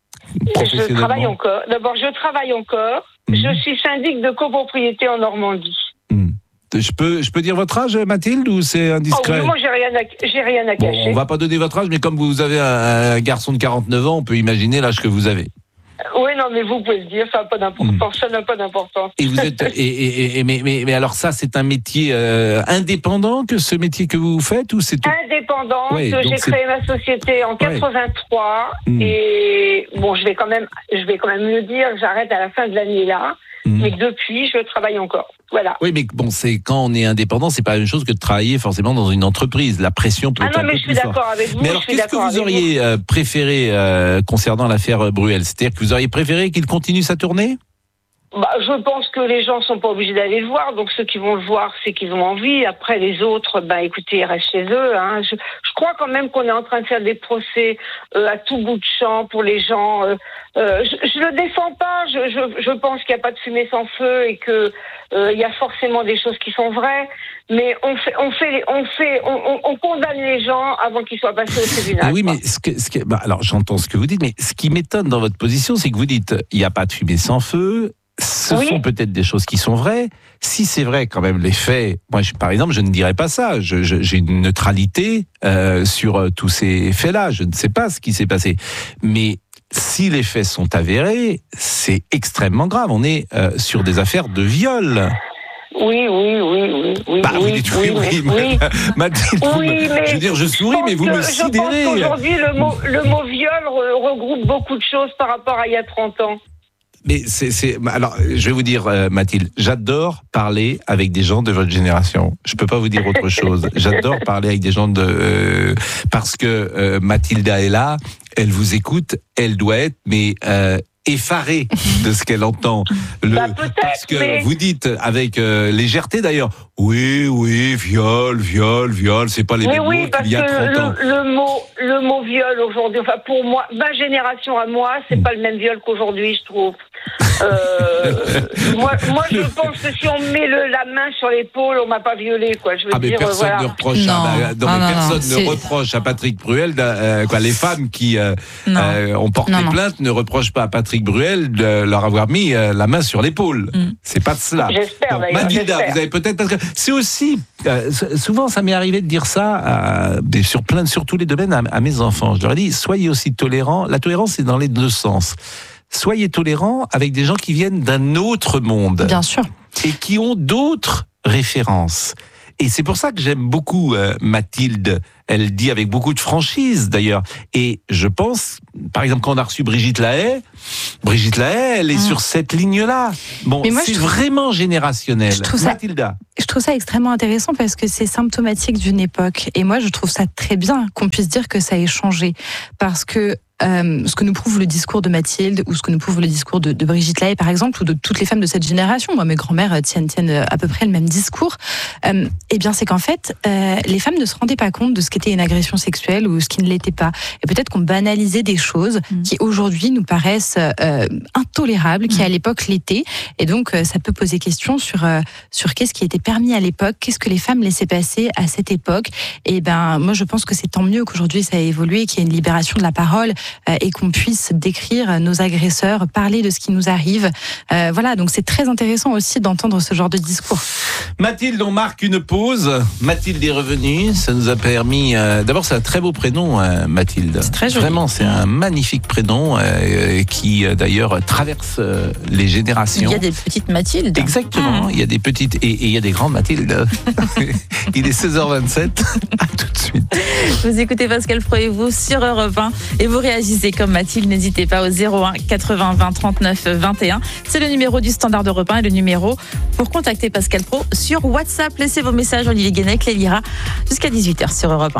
[SPEAKER 19] Je travaille encore. D'abord, je travaille encore. Mmh. Je suis syndic de copropriété en Normandie.
[SPEAKER 2] Mmh. Je peux, je peux dire votre âge, Mathilde, ou c'est indiscret?
[SPEAKER 19] Oh, oui, moi, j'ai rien à, j'ai rien à
[SPEAKER 2] bon,
[SPEAKER 19] cacher.
[SPEAKER 2] On va pas donner votre âge, mais comme vous avez un, un garçon de quarante-neuf ans, on peut imaginer l'âge que vous avez.
[SPEAKER 19] Oui, non, mais vous pouvez le dire, ça n'a pas d'importance, mmh. ça n'a pas d'importance.
[SPEAKER 2] Et vous êtes, et, et, et mais, mais, mais alors ça, c'est un métier euh, indépendant que ce métier que vous faites, ou c'est tout...
[SPEAKER 19] Indépendant,
[SPEAKER 2] ouais,
[SPEAKER 19] que j'ai
[SPEAKER 2] c'est...
[SPEAKER 19] créé ma société en quatre-vingt-trois, ouais. mmh. et bon, je vais quand même, je vais quand même le dire, j'arrête à la fin de l'année là, mmh. mais depuis, je travaille encore. Voilà.
[SPEAKER 2] Oui, mais bon, c'est quand on est indépendant, c'est pas la même chose que de travailler forcément dans une entreprise. La pression peut
[SPEAKER 19] ah
[SPEAKER 2] être
[SPEAKER 19] non,
[SPEAKER 2] un
[SPEAKER 19] mais
[SPEAKER 2] peu
[SPEAKER 19] je suis
[SPEAKER 2] plus
[SPEAKER 19] d'accord
[SPEAKER 2] forte.
[SPEAKER 19] avec vous.
[SPEAKER 2] Mais alors, qu'est-ce que vous auriez vous. préféré euh, concernant l'affaire Bruel? C'est-à-dire que vous auriez préféré qu'il continue sa tournée?
[SPEAKER 19] Bah, je pense que les gens sont pas obligés d'aller le voir, donc ceux qui vont le voir, c'est qu'ils ont envie. Après, les autres, bah, écoutez, ils restent chez eux. Hein. Je, je crois quand même qu'on est en train de faire des procès euh, à tout bout de champ pour les gens. Euh, euh, je, je le défends pas. Je, je, je pense qu'il n'y a pas de fumée sans feu et que euh, il y a forcément des choses qui sont vraies. Mais on fait, on fait, on fait, on, on, on condamne les gens avant qu'ils soient passés au tribunal.
[SPEAKER 2] Oui, quoi. mais ce que, ce que, bah, alors j'entends ce que vous dites, mais ce qui m'étonne dans votre position, c'est que vous dites il n'y a pas de fumée sans feu. Ce oui. sont peut-être des choses qui sont vraies. Si c'est vrai, quand même, les faits. Moi, je, par exemple, je ne dirais pas ça. Je, je, j'ai une neutralité euh, sur euh, tous ces faits-là. Je ne sais pas ce qui s'est passé. Mais si les faits sont avérés, c'est extrêmement grave. On est euh, sur des affaires de viol.
[SPEAKER 19] Oui, oui, oui, oui, oui.
[SPEAKER 2] Bah,
[SPEAKER 19] oui,
[SPEAKER 2] vous dites oui, oui, oui. oui. Mathilde,
[SPEAKER 19] oui, mais
[SPEAKER 2] je veux dire, je souris, mais vous me sidérez.
[SPEAKER 19] Je pense qu'aujourd'hui, le mot, le mot viol re, regroupe beaucoup de choses par rapport à il y a trente ans.
[SPEAKER 2] Mais c'est, c'est, alors, je vais vous dire, euh, Mathilde, j'adore parler avec des gens de votre génération. Je peux pas vous dire autre chose. J'adore parler avec des gens de, euh, parce que euh, Mathilda est là, elle vous écoute, elle doit être, mais euh, effarée de ce qu'elle entend. Le,
[SPEAKER 19] bah, peut-être,
[SPEAKER 2] parce que
[SPEAKER 19] mais...
[SPEAKER 2] vous dites avec euh, légèreté d'ailleurs, oui, oui, viol, viol, viol, c'est pas les
[SPEAKER 19] mais
[SPEAKER 2] mêmes
[SPEAKER 19] oui,
[SPEAKER 2] mots
[SPEAKER 19] parce
[SPEAKER 2] qu'il y a trente
[SPEAKER 19] que
[SPEAKER 2] ans.
[SPEAKER 19] le, le mot, le mot viol aujourd'hui, enfin pour moi, ma génération à moi, c'est mmh. pas le même viol qu'aujourd'hui, je trouve. Euh, moi, moi, je pense que si on met le, la main sur l'épaule, on m'a pas violé, quoi. Je veux
[SPEAKER 2] ah, mais
[SPEAKER 19] dire,
[SPEAKER 2] personne
[SPEAKER 19] voilà.
[SPEAKER 2] ne reproche,
[SPEAKER 1] non.
[SPEAKER 2] à, non,
[SPEAKER 1] non,
[SPEAKER 2] mais
[SPEAKER 1] non,
[SPEAKER 2] personne
[SPEAKER 1] non,
[SPEAKER 2] ne reproche à Patrick Bruel, euh, quoi, les femmes qui euh, euh, ont porté
[SPEAKER 1] non, non.
[SPEAKER 2] plainte ne reprochent pas à Patrick Bruel de leur avoir mis euh, la main sur l'épaule. Mm. C'est pas de cela.
[SPEAKER 19] J'espère.
[SPEAKER 2] Donc, Mathilda, vous avez peut-être parce que c'est aussi euh, souvent ça m'est arrivé de dire ça à, sur plein, sur tous les domaines à, à mes enfants. Je leur ai dit soyez aussi tolérants. La tolérance c'est dans les deux sens. Soyez tolérants avec des gens qui viennent d'un autre monde.
[SPEAKER 7] Bien sûr.
[SPEAKER 2] Et qui ont d'autres références. Et c'est pour ça que j'aime beaucoup euh, Mathilde. Elle dit avec beaucoup de franchise d'ailleurs. Et je pense, par exemple, quand on a reçu Brigitte Lahaie, Brigitte Lahaie, elle est mmh. sur cette ligne-là. Bon, moi, c'est trouve, vraiment générationnel.
[SPEAKER 7] Je trouve
[SPEAKER 2] Mathilda.
[SPEAKER 7] Ça, je trouve ça extrêmement intéressant parce que c'est symptomatique d'une époque. Et moi, je trouve ça très bien qu'on puisse dire que ça ait changé. Parce que Euh, ce que nous prouve le discours de Mathilde ou ce que nous prouve le discours de, de Brigitte Lahaie par exemple ou de toutes les femmes de cette génération, moi mes grands-mères tiennent, tiennent à peu près le même discours, euh, eh bien c'est qu'en fait euh, les femmes ne se rendaient pas compte de ce qu'était une agression sexuelle ou ce qui ne l'était pas, et peut-être qu'on banalisait des choses mmh. qui aujourd'hui nous paraissent euh, intolérables, qui à l'époque l'étaient, et donc euh, ça peut poser question sur, euh, sur qu'est-ce qui était permis à l'époque, qu'est-ce que les femmes laissaient passer à cette époque. Et ben moi je pense que c'est tant mieux qu'aujourd'hui ça a évolué, qu'il y ait une libération de la parole et qu'on puisse décrire nos agresseurs, parler de ce qui nous arrive. Euh, voilà, donc c'est très intéressant aussi d'entendre ce genre de discours.
[SPEAKER 2] Mathilde, on marque une pause. Mathilde est revenue. Ça nous a permis... Euh, d'abord, c'est un très beau prénom, euh, Mathilde.
[SPEAKER 7] C'est très joli.
[SPEAKER 2] Vraiment, c'est un magnifique prénom euh, qui, euh, d'ailleurs, traverse euh, les générations.
[SPEAKER 1] Il y a des petites Mathilde.
[SPEAKER 2] Exactement. Mmh. Il y a des petites... Et, et il y a des grandes Mathilde. Il est seize heures vingt-sept. À tout de suite.
[SPEAKER 4] Vous écoutez Pascal Pro et vous sur Europe un et vous réagissez comme Mathilde, n'hésitez pas au zéro un quatre-vingts vingt trente-neuf vingt et un. C'est le numéro du Standard Europe un et le numéro pour contacter Pascal Pro sur WhatsApp. Laissez vos messages, Olivier Guénec les lira jusqu'à dix-huit heures sur Europe un.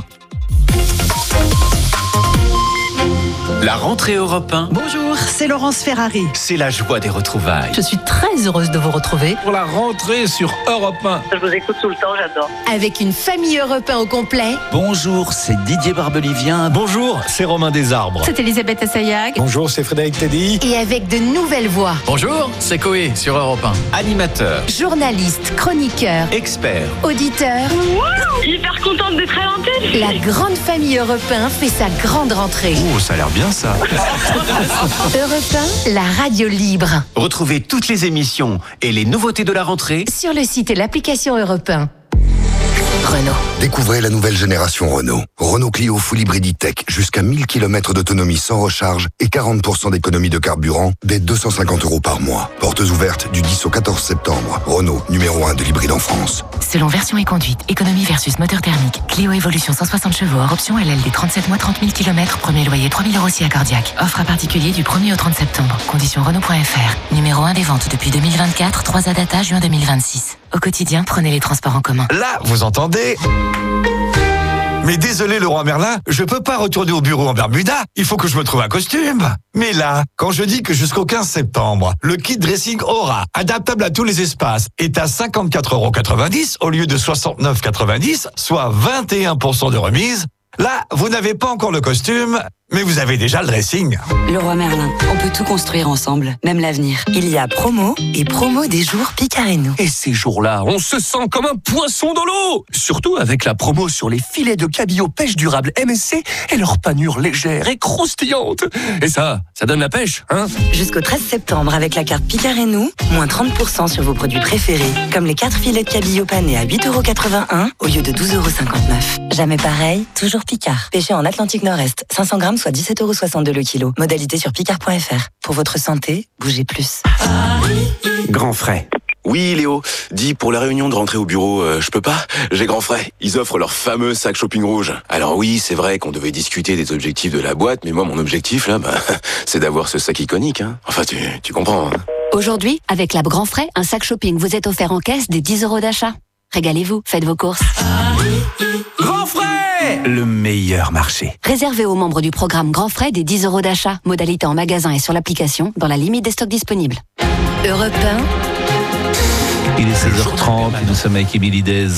[SPEAKER 21] La rentrée Europe un.
[SPEAKER 22] Bonjour, c'est Laurence Ferrari.
[SPEAKER 21] C'est la joie des retrouvailles.
[SPEAKER 22] Je suis très heureuse de vous retrouver.
[SPEAKER 2] Pour la rentrée sur Europe un.
[SPEAKER 23] Je vous écoute tout le temps, j'adore.
[SPEAKER 22] Avec une famille Europe un au complet.
[SPEAKER 21] Bonjour, c'est Didier Barbelivien.
[SPEAKER 24] Bonjour, c'est Romain Desarbres.
[SPEAKER 4] C'est Elisabeth Assayag.
[SPEAKER 24] Bonjour, c'est Frédéric Teddy.
[SPEAKER 22] Et avec de nouvelles voix.
[SPEAKER 21] Bonjour, c'est Coé sur Europe un. Animateur,
[SPEAKER 22] journaliste, chroniqueur,
[SPEAKER 21] expert,
[SPEAKER 22] auditeur.
[SPEAKER 23] Wow, hyper contente d'être à l'antenne.
[SPEAKER 22] La grande famille Europe un fait sa grande rentrée.
[SPEAKER 16] Oh, ça a l'air bien ça.
[SPEAKER 22] Europe un, la radio libre.
[SPEAKER 21] Retrouvez toutes les émissions et les nouveautés de la rentrée
[SPEAKER 22] sur le site et l'application Europe un. Renault.
[SPEAKER 25] Découvrez la nouvelle génération Renault. Renault Clio Full Hybrid E-Tech, jusqu'à mille kilomètres d'autonomie sans recharge et quarante pour cent d'économie de carburant dès deux cent cinquante euros par mois. Portes ouvertes du dix au quatorze septembre. Renault, numéro un de l'hybride en France.
[SPEAKER 10] Selon version et conduite, économie versus moteur thermique. Clio Evolution cent soixante chevaux, hors option L L D trente-sept mois trente mille kilomètres, premier loyer trois mille euros si accordiaque. Offre à particulier du premier au trente septembre. Conditions Renault point F R. Numéro un des ventes depuis deux mille vingt-quatre, trois A data juin deux mille vingt-six. Au quotidien, prenez les transports en commun.
[SPEAKER 26] Là, vous entendez ? Mais désolé Leroy Merlin, je peux pas retourner au bureau en Bermuda, il faut que je me trouve un costume. Mais là, quand je dis que jusqu'au quinze septembre, le kit dressing Aura, adaptable à tous les espaces, est à cinquante-quatre euros quatre-vingt-dix au lieu de soixante-neuf euros quatre-vingt-dix, soit vingt et un pour cent de remise, là, vous n'avez pas encore le costume, mais vous avez déjà le dressing.
[SPEAKER 27] Leroy Merlin, on peut tout construire ensemble, même l'avenir. Il y a promo et promo des jours Picard et nous.
[SPEAKER 28] Et ces jours-là, on se sent comme un poisson dans l'eau. Surtout avec la promo sur les filets de cabillaud pêche durable M S C et leur panure légère et croustillante. Et ça, ça donne la pêche, hein?
[SPEAKER 27] Jusqu'au treize septembre, avec la carte Picard et nous, moins trente pour cent sur vos produits préférés, comme les quatre filets de cabillaud panés à huit euros quatre-vingt-un au lieu de douze euros cinquante-neuf. Jamais pareil, toujours Picard. Pêché en Atlantique Nord-Est, cinq cents grammes, soit dix-sept euros soixante-deux le kilo. Modalité sur picard point F R. Pour votre santé, bougez plus.
[SPEAKER 21] Grand frais.
[SPEAKER 16] Oui, Léo. Dis, pour la réunion de rentrée au bureau, euh, je peux pas. J'ai grand frais. Ils offrent leur fameux sac shopping rouge. Alors oui, c'est vrai qu'on devait discuter des objectifs de la boîte, mais moi, mon objectif, là, bah, c'est d'avoir ce sac iconique, hein. Enfin, tu, tu comprends, hein.
[SPEAKER 14] Aujourd'hui, avec l'app Grand Frais, un sac shopping vous est offert en caisse des dix euros d'achat. Régalez-vous, faites vos courses.
[SPEAKER 21] Grand frais!
[SPEAKER 28] est le meilleur marché.
[SPEAKER 22] Réservé aux membres du programme Grand Frais des dix euros d'achat. Modalité en magasin et sur l'application, dans la limite des stocks disponibles. Europe un.
[SPEAKER 2] Il est seize heures trente, nous sommes avec Émilie Dez.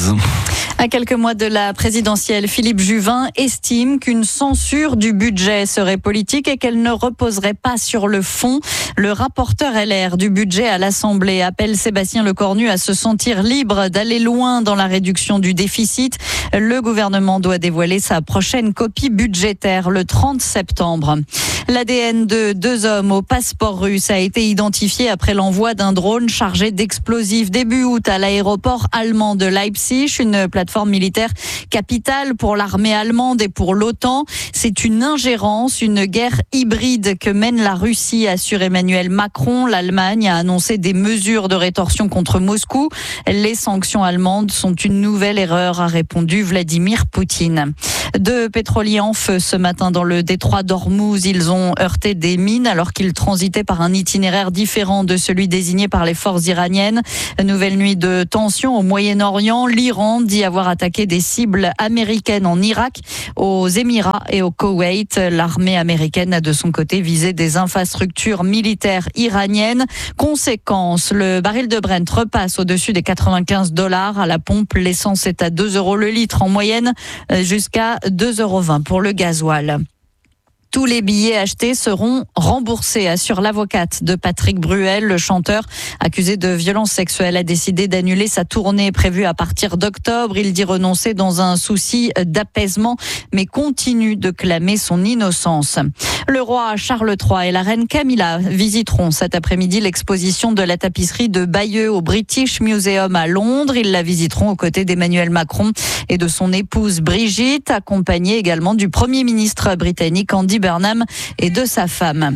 [SPEAKER 1] À quelques mois de la présidentielle, Philippe Juvin estime qu'une censure du budget serait politique et qu'elle ne reposerait pas sur le fond. Le rapporteur L R du budget à l'Assemblée appelle Sébastien Lecornu à se sentir libre d'aller loin dans la réduction du déficit. Le gouvernement doit dévoiler sa prochaine copie budgétaire le trente septembre. L'A D N de deux hommes au passeport russe a été identifié après l'envoi d'un drone chargé d'explosifs début août à l'aéroport allemand de Leipzig, une plateforme militaire capitale pour l'armée allemande et pour l'OTAN. C'est une ingérence, une guerre hybride que mène la Russie, assure Emmanuel Macron. L'Allemagne a annoncé des mesures de rétorsion contre Moscou. Les sanctions allemandes sont une nouvelle erreur, a répondu Vladimir Poutine. Deux pétroliers en feu ce matin dans le détroit d'Ormuz. Ils ont heurté des mines alors qu'ils transitaient par un itinéraire différent de celui désigné par les forces iraniennes. Nouvelle nuit de tension au Moyen-Orient. L'Iran dit avoir attaqué des cibles américaines en Irak, aux Émirats et au Koweït. L'armée américaine a de son côté visé des infrastructures militaires iraniennes. Conséquence, le baril de Brent repasse au-dessus des quatre-vingt-quinze dollars à la pompe. L'essence est à deux euros le litre en moyenne, jusqu'à deux euros vingt pour le gasoil. Tous les billets achetés seront remboursés, assure l'avocate de Patrick Bruel. Le chanteur, accusé de violences sexuelles, a décidé d'annuler sa tournée prévue à partir d'octobre. Il dit renoncer dans un souci d'apaisement, mais continue de clamer son innocence. Le roi Charles trois et la reine Camilla visiteront cet après-midi l'exposition de la tapisserie de Bayeux au British Museum à Londres. Ils la visiteront aux côtés d'Emmanuel Macron et de son épouse Brigitte, accompagnée également du Premier ministre britannique Andy Burnham et de sa femme.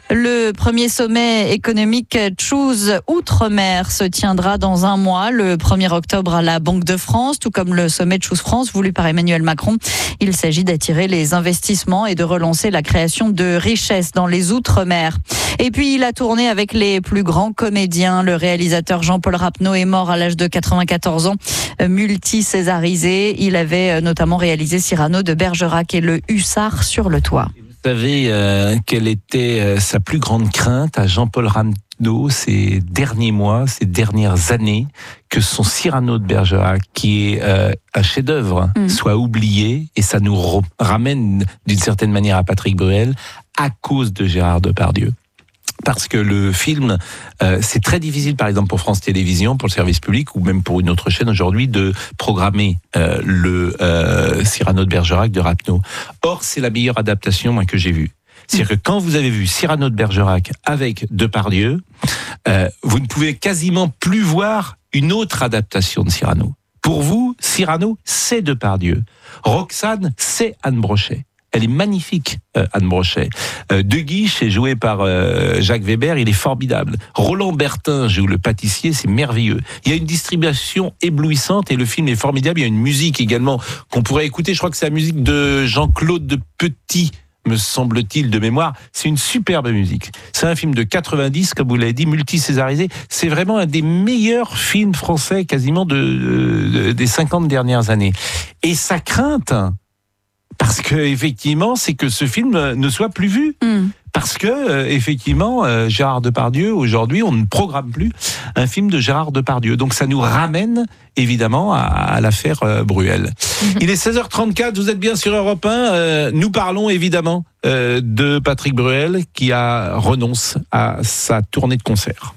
[SPEAKER 1] Le premier sommet économique Choose Outre-mer se tiendra dans un mois, le premier octobre à la Banque de France, tout comme le sommet Choose France voulu par Emmanuel Macron. Il s'agit d'attirer les investissements et de relancer la création de richesses dans les Outre-mer. Et puis, il a tourné avec les plus grands comédiens. Le réalisateur Jean-Paul Rapneau est mort à l'âge de quatre-vingt-quatorze ans, multi-césarisé. Il avait notamment réalisé Cyrano de Bergerac et le Hussard sur le toit.
[SPEAKER 2] Vous savez euh, quelle était euh, sa plus grande crainte à Jean-Paul Rapneau ces derniers mois, ces dernières années, que son Cyrano de Bergerac, qui est euh, un chef-d'œuvre, mmh. soit oublié, et ça nous re- ramène d'une certaine manière à Patrick Bruel, à cause de Gérard Depardieu. Parce que le film, euh, c'est très difficile, par exemple pour France Télévisions, pour le service public, ou même pour une autre chaîne aujourd'hui, de programmer euh, le euh, Cyrano de Bergerac de Rapneau. Or, c'est la meilleure adaptation moi, que j'ai vue. C'est-à-dire que quand vous avez vu Cyrano de Bergerac avec Depardieu, euh, vous ne pouvez quasiment plus voir une autre adaptation de Cyrano. Pour vous, Cyrano, c'est Depardieu. Roxane, c'est Anne Brochet. Elle est magnifique, euh, Anne Brochet. Euh, De Guiche est joué par euh, Jacques Weber, il est formidable. Roland Bertin joue le pâtissier, c'est merveilleux. Il y a une distribution éblouissante et le film est formidable. Il y a une musique également qu'on pourrait écouter. Je crois que c'est la musique de Jean-Claude de Petit, me semble-t-il, de mémoire. C'est une superbe musique. C'est un film de quatre-vingt-dix, comme vous l'avez dit, multi-césarisé. C'est vraiment un des meilleurs films français, quasiment de, de, des cinquante dernières années. Et sa crainte... Parce que effectivement, c'est que ce film ne soit plus vu. Mm. Parce que euh, effectivement, euh, Gérard Depardieu, aujourd'hui, on ne programme plus un film de Gérard Depardieu. Donc ça nous ramène évidemment à, à l'affaire euh, Bruel. Mm-hmm. Il est seize heures trente-quatre, vous êtes bien sur Europe un. Euh, nous parlons évidemment euh, de Patrick Bruel qui a renonce à sa tournée de concert.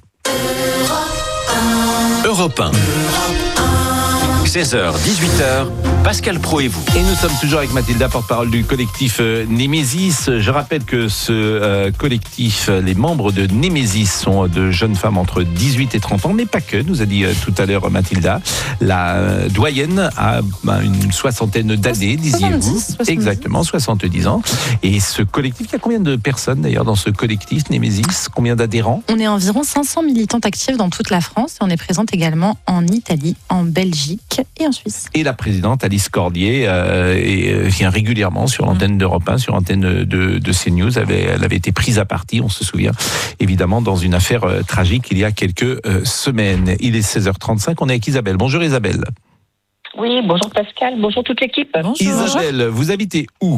[SPEAKER 21] Europe un. seize heures, dix-huit heures, Pascal Praud et vous.
[SPEAKER 2] Et nous sommes toujours avec Mathilda, porte-parole du collectif euh, Némésis. Je rappelle que ce euh, collectif, les membres de Némésis sont de jeunes femmes entre dix-huit et trente ans, mais pas que, nous a dit euh, tout à l'heure Mathilda. La euh, doyenne a ben, une soixantaine d'années, disiez-vous. Exactement, soixante-dix ans. Et ce collectif, il y a combien de personnes d'ailleurs dans ce collectif Némésis? Combien d'adhérents?
[SPEAKER 7] On est environ cinq cents militantes actives dans toute la France et on est présente également en Italie, en Belgique et en Suisse.
[SPEAKER 2] Et la présidente Alice Cordier euh, et, euh, vient régulièrement sur l'antenne d'Europe un, sur l'antenne de, de CNews. Elle avait, elle avait été prise à partie, on se souvient, évidemment, dans une affaire euh, tragique il y a quelques euh, semaines. Il est seize heures trente-cinq, on est avec Isabelle. Bonjour Isabelle.
[SPEAKER 5] Oui, bonjour Pascal, bonjour toute l'équipe.
[SPEAKER 2] Bonjour. Isabelle, vous habitez où?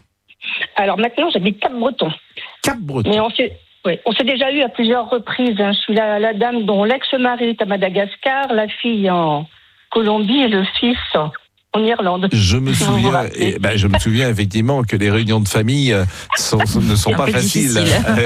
[SPEAKER 5] Alors maintenant, j'habite Cap-Breton.
[SPEAKER 2] Cap-Breton.
[SPEAKER 5] Mais on s'est, oui, on s'est déjà eu à plusieurs reprises. Hein. Je suis la, la dame dont l'ex-mari est à Madagascar, la fille en Colombie et le fils en Irlande.
[SPEAKER 2] Je me souviens, et, ben, je me souviens effectivement que les réunions de famille sont, ne sont pas faciles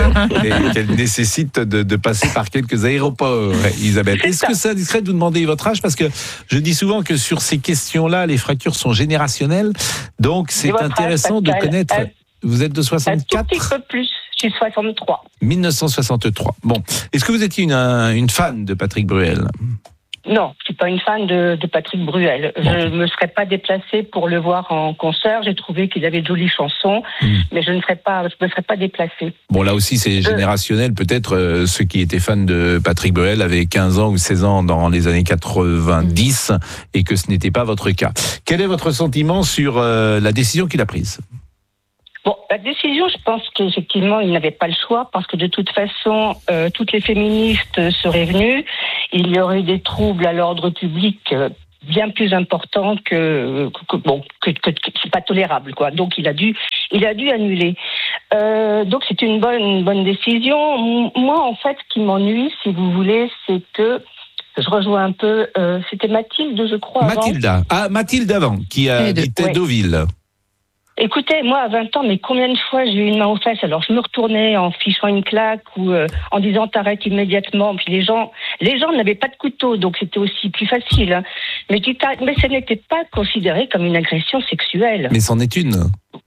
[SPEAKER 2] et qu'elles nécessitent de, de passer par quelques aéroports. Isabelle, est-ce que c'est indiscret de vous demander votre âge? Parce que je dis souvent que sur ces questions-là, les fractures sont générationnelles, donc c'est intéressant âge, de connaître. Un, vous êtes de soixante-quatre?
[SPEAKER 5] Un tout petit peu plus. Je suis soixante-trois.
[SPEAKER 2] mille neuf cent soixante-trois. Bon, est-ce que vous étiez une, une fan de Patrick Bruel?
[SPEAKER 5] Non, je suis pas une fan de, de Patrick Bruel. Je ne me serais pas déplacée pour le voir en concert. J'ai trouvé qu'il avait de jolies chansons, mmh. mais je ne serais pas, je me serais pas déplacée.
[SPEAKER 2] Bon, là aussi, c'est générationnel. Peut-être euh, ceux qui étaient fans de Patrick Bruel avaient quinze ans ou seize ans dans les années quatre-vingt-dix mmh. et que ce n'était pas votre cas. Quel est votre sentiment sur euh, la décision qu'il a prise?
[SPEAKER 5] Bon, la décision, je pense qu'effectivement, il n'avait pas le choix parce que de toute façon, euh, toutes les féministes seraient venues. Il y aurait des troubles à l'ordre public euh, bien plus importants que, que, que bon, que, que, que c'est pas tolérable, quoi. Donc, il a dû, il a dû annuler. Euh, donc, c'est une bonne, une bonne décision. Moi, en fait, ce qui m'ennuie, si vous voulez, c'est que je rejoins un peu. Euh, c'était Mathilde, je crois.
[SPEAKER 2] Mathilda.
[SPEAKER 5] Avant.
[SPEAKER 2] Ah, Mathilde avant, qui habitait ouais. Deauville.
[SPEAKER 5] Écoutez, moi, à vingt ans, mais combien de fois j'ai eu une main aux fesses? Alors, je me retournais en fichant une claque ou euh, en disant t'arrêtes immédiatement. Puis les gens, les gens n'avaient pas de couteau, donc c'était aussi plus facile. Hein. Mais, tu mais ça n'était pas considéré comme une agression sexuelle.
[SPEAKER 2] Mais c'en est une.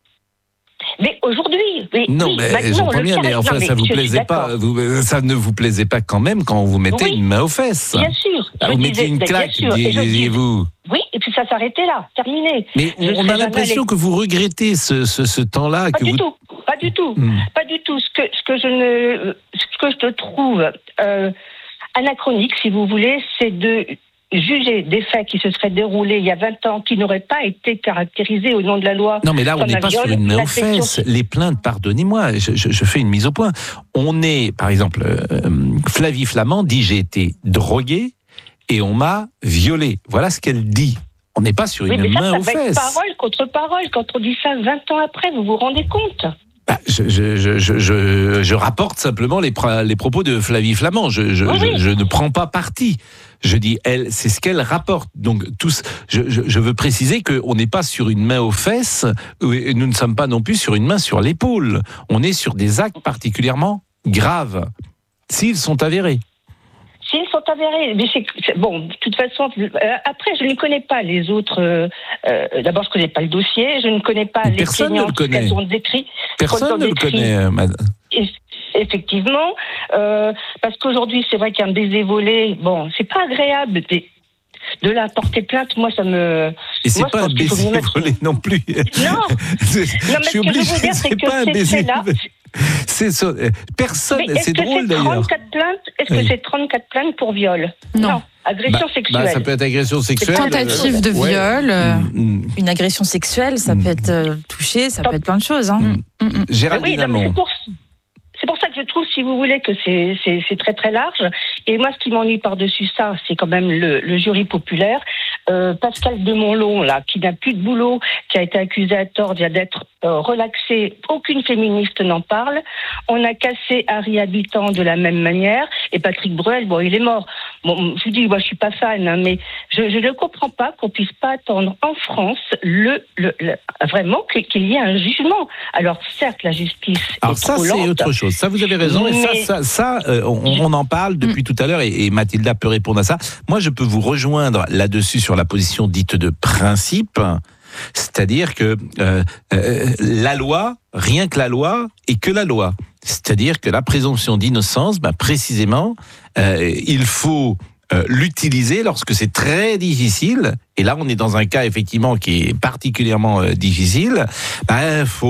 [SPEAKER 5] Mais aujourd'hui, oui.
[SPEAKER 2] Non,
[SPEAKER 5] oui,
[SPEAKER 2] mais j'entends bien, mais enfin, non, mais ça vous plaisait pas. Vous, ça ne vous plaisait pas quand même quand on vous mettait oui, une main aux fesses.
[SPEAKER 5] Bien sûr.
[SPEAKER 2] Ah, vous mettiez une claque, disiez-vous.
[SPEAKER 5] Oui, et puis ça s'arrêtait là, terminé.
[SPEAKER 2] Mais on, on a l'impression que vous regrettez ce, ce, ce temps-là.
[SPEAKER 5] Pas
[SPEAKER 2] que
[SPEAKER 5] du
[SPEAKER 2] vous...
[SPEAKER 5] tout, pas du tout, hmm. pas du tout. Ce que, ce que je ne, ce que je trouve euh, anachronique, si vous voulez, c'est de juger des faits qui se seraient déroulés il y a vingt ans, qui n'auraient pas été caractérisés au nom de la loi.
[SPEAKER 2] Non, mais là, on n'est pas viol, sur une main aux fesses. Les plaintes, pardonnez-moi, je, je, je fais une mise au point. On est, par exemple, euh, Flavie Flament dit « j'ai été droguée et on m'a violée ». Voilà ce qu'elle dit. On n'est pas sur
[SPEAKER 5] oui,
[SPEAKER 2] une
[SPEAKER 5] mais ça,
[SPEAKER 2] main
[SPEAKER 5] ça
[SPEAKER 2] aux
[SPEAKER 5] va
[SPEAKER 2] fesses.
[SPEAKER 5] Être parole contre parole. Quand on dit ça vingt ans après, vous vous rendez compte ?
[SPEAKER 2] Bah, je, je, je, je, je rapporte simplement les, les propos de Flavie Flament. Je, je, oui, oui. je, je ne prends pas parti. Je dis, elle, c'est ce qu'elle rapporte. Donc, tous, je, je, je veux préciser qu'on n'est pas sur une main aux fesses, et nous ne sommes pas non plus sur une main sur l'épaule. On est sur des actes particulièrement graves, s'ils sont avérés.
[SPEAKER 5] S'ils sont avérés, mais c'est, c'est bon. De toute façon, euh, après, je ne connais pas les autres. Euh, euh, d'abord, je ne connais pas le dossier. Je ne connais pas mais les plaignantes qu'elles ont décrits.
[SPEAKER 2] Personne ne le connaît, madame.
[SPEAKER 5] Et, effectivement, euh, parce qu'aujourd'hui, c'est vrai qu'un baiser volé, bon, c'est pas agréable. De, de la porter plainte, moi, ça me.
[SPEAKER 2] Et c'est
[SPEAKER 5] moi,
[SPEAKER 2] pas un baiser volé non plus.
[SPEAKER 5] Non. non mais je suis obligé. Ce que je veux dire, c'est, c'est que pas un baiser là.
[SPEAKER 2] C'est ça. Personne.
[SPEAKER 5] Mais
[SPEAKER 2] c'est drôle
[SPEAKER 5] c'est
[SPEAKER 2] d'ailleurs.
[SPEAKER 5] trente-quatre plaintes, est-ce
[SPEAKER 2] oui.
[SPEAKER 5] que c'est trente-quatre plaintes pour viol?
[SPEAKER 7] Non. non.
[SPEAKER 5] Agression
[SPEAKER 2] bah,
[SPEAKER 5] sexuelle.
[SPEAKER 2] Bah, ça peut être agression sexuelle.
[SPEAKER 7] Tentative de
[SPEAKER 2] ouais.
[SPEAKER 7] viol. Euh,
[SPEAKER 2] mmh.
[SPEAKER 7] Une agression sexuelle, ça mmh. peut être euh, touché, ça Top. peut être plein de choses. Hein.
[SPEAKER 2] Mmh. Mmh. Géraldine
[SPEAKER 5] oui,
[SPEAKER 2] Amont.
[SPEAKER 5] C'est pour, c'est pour ça que je trouve, si vous voulez, que c'est, c'est, c'est très très large. Et moi, ce qui m'ennuie par-dessus ça, c'est quand même le, le jury populaire. Euh, Pascal de Montlon, là, qui n'a plus de boulot, qui a été accusé à tort d'être euh, relaxé. Aucune féministe n'en parle. On a cassé Harry Habitant de la même manière. Et Patrick Bruel, bon, il est mort. Bon, je vous dis, moi, je suis pas fan, hein, mais je, je ne comprends pas qu'on puisse pas attendre en France le, le, le vraiment qu'il y ait un jugement. Alors, certes, la justice
[SPEAKER 2] Alors
[SPEAKER 5] est
[SPEAKER 2] ça,
[SPEAKER 5] trop
[SPEAKER 2] c'est
[SPEAKER 5] lente.
[SPEAKER 2] autre chose. Ça, vous avez raison. Mais... Et ça, ça, ça euh, on, on en parle depuis mmh. tout à l'heure, et, et Mathilda peut répondre à ça. Moi, je peux vous rejoindre là-dessus sur la position dite de principe. C'est-à-dire que euh, euh, la loi, rien que la loi, et que la loi. C'est-à-dire que la présomption d'innocence, bah, précisément, euh, il faut euh, l'utiliser lorsque c'est très difficile. Et là, on est dans un cas, effectivement, qui est particulièrement euh, difficile. Ben, faut,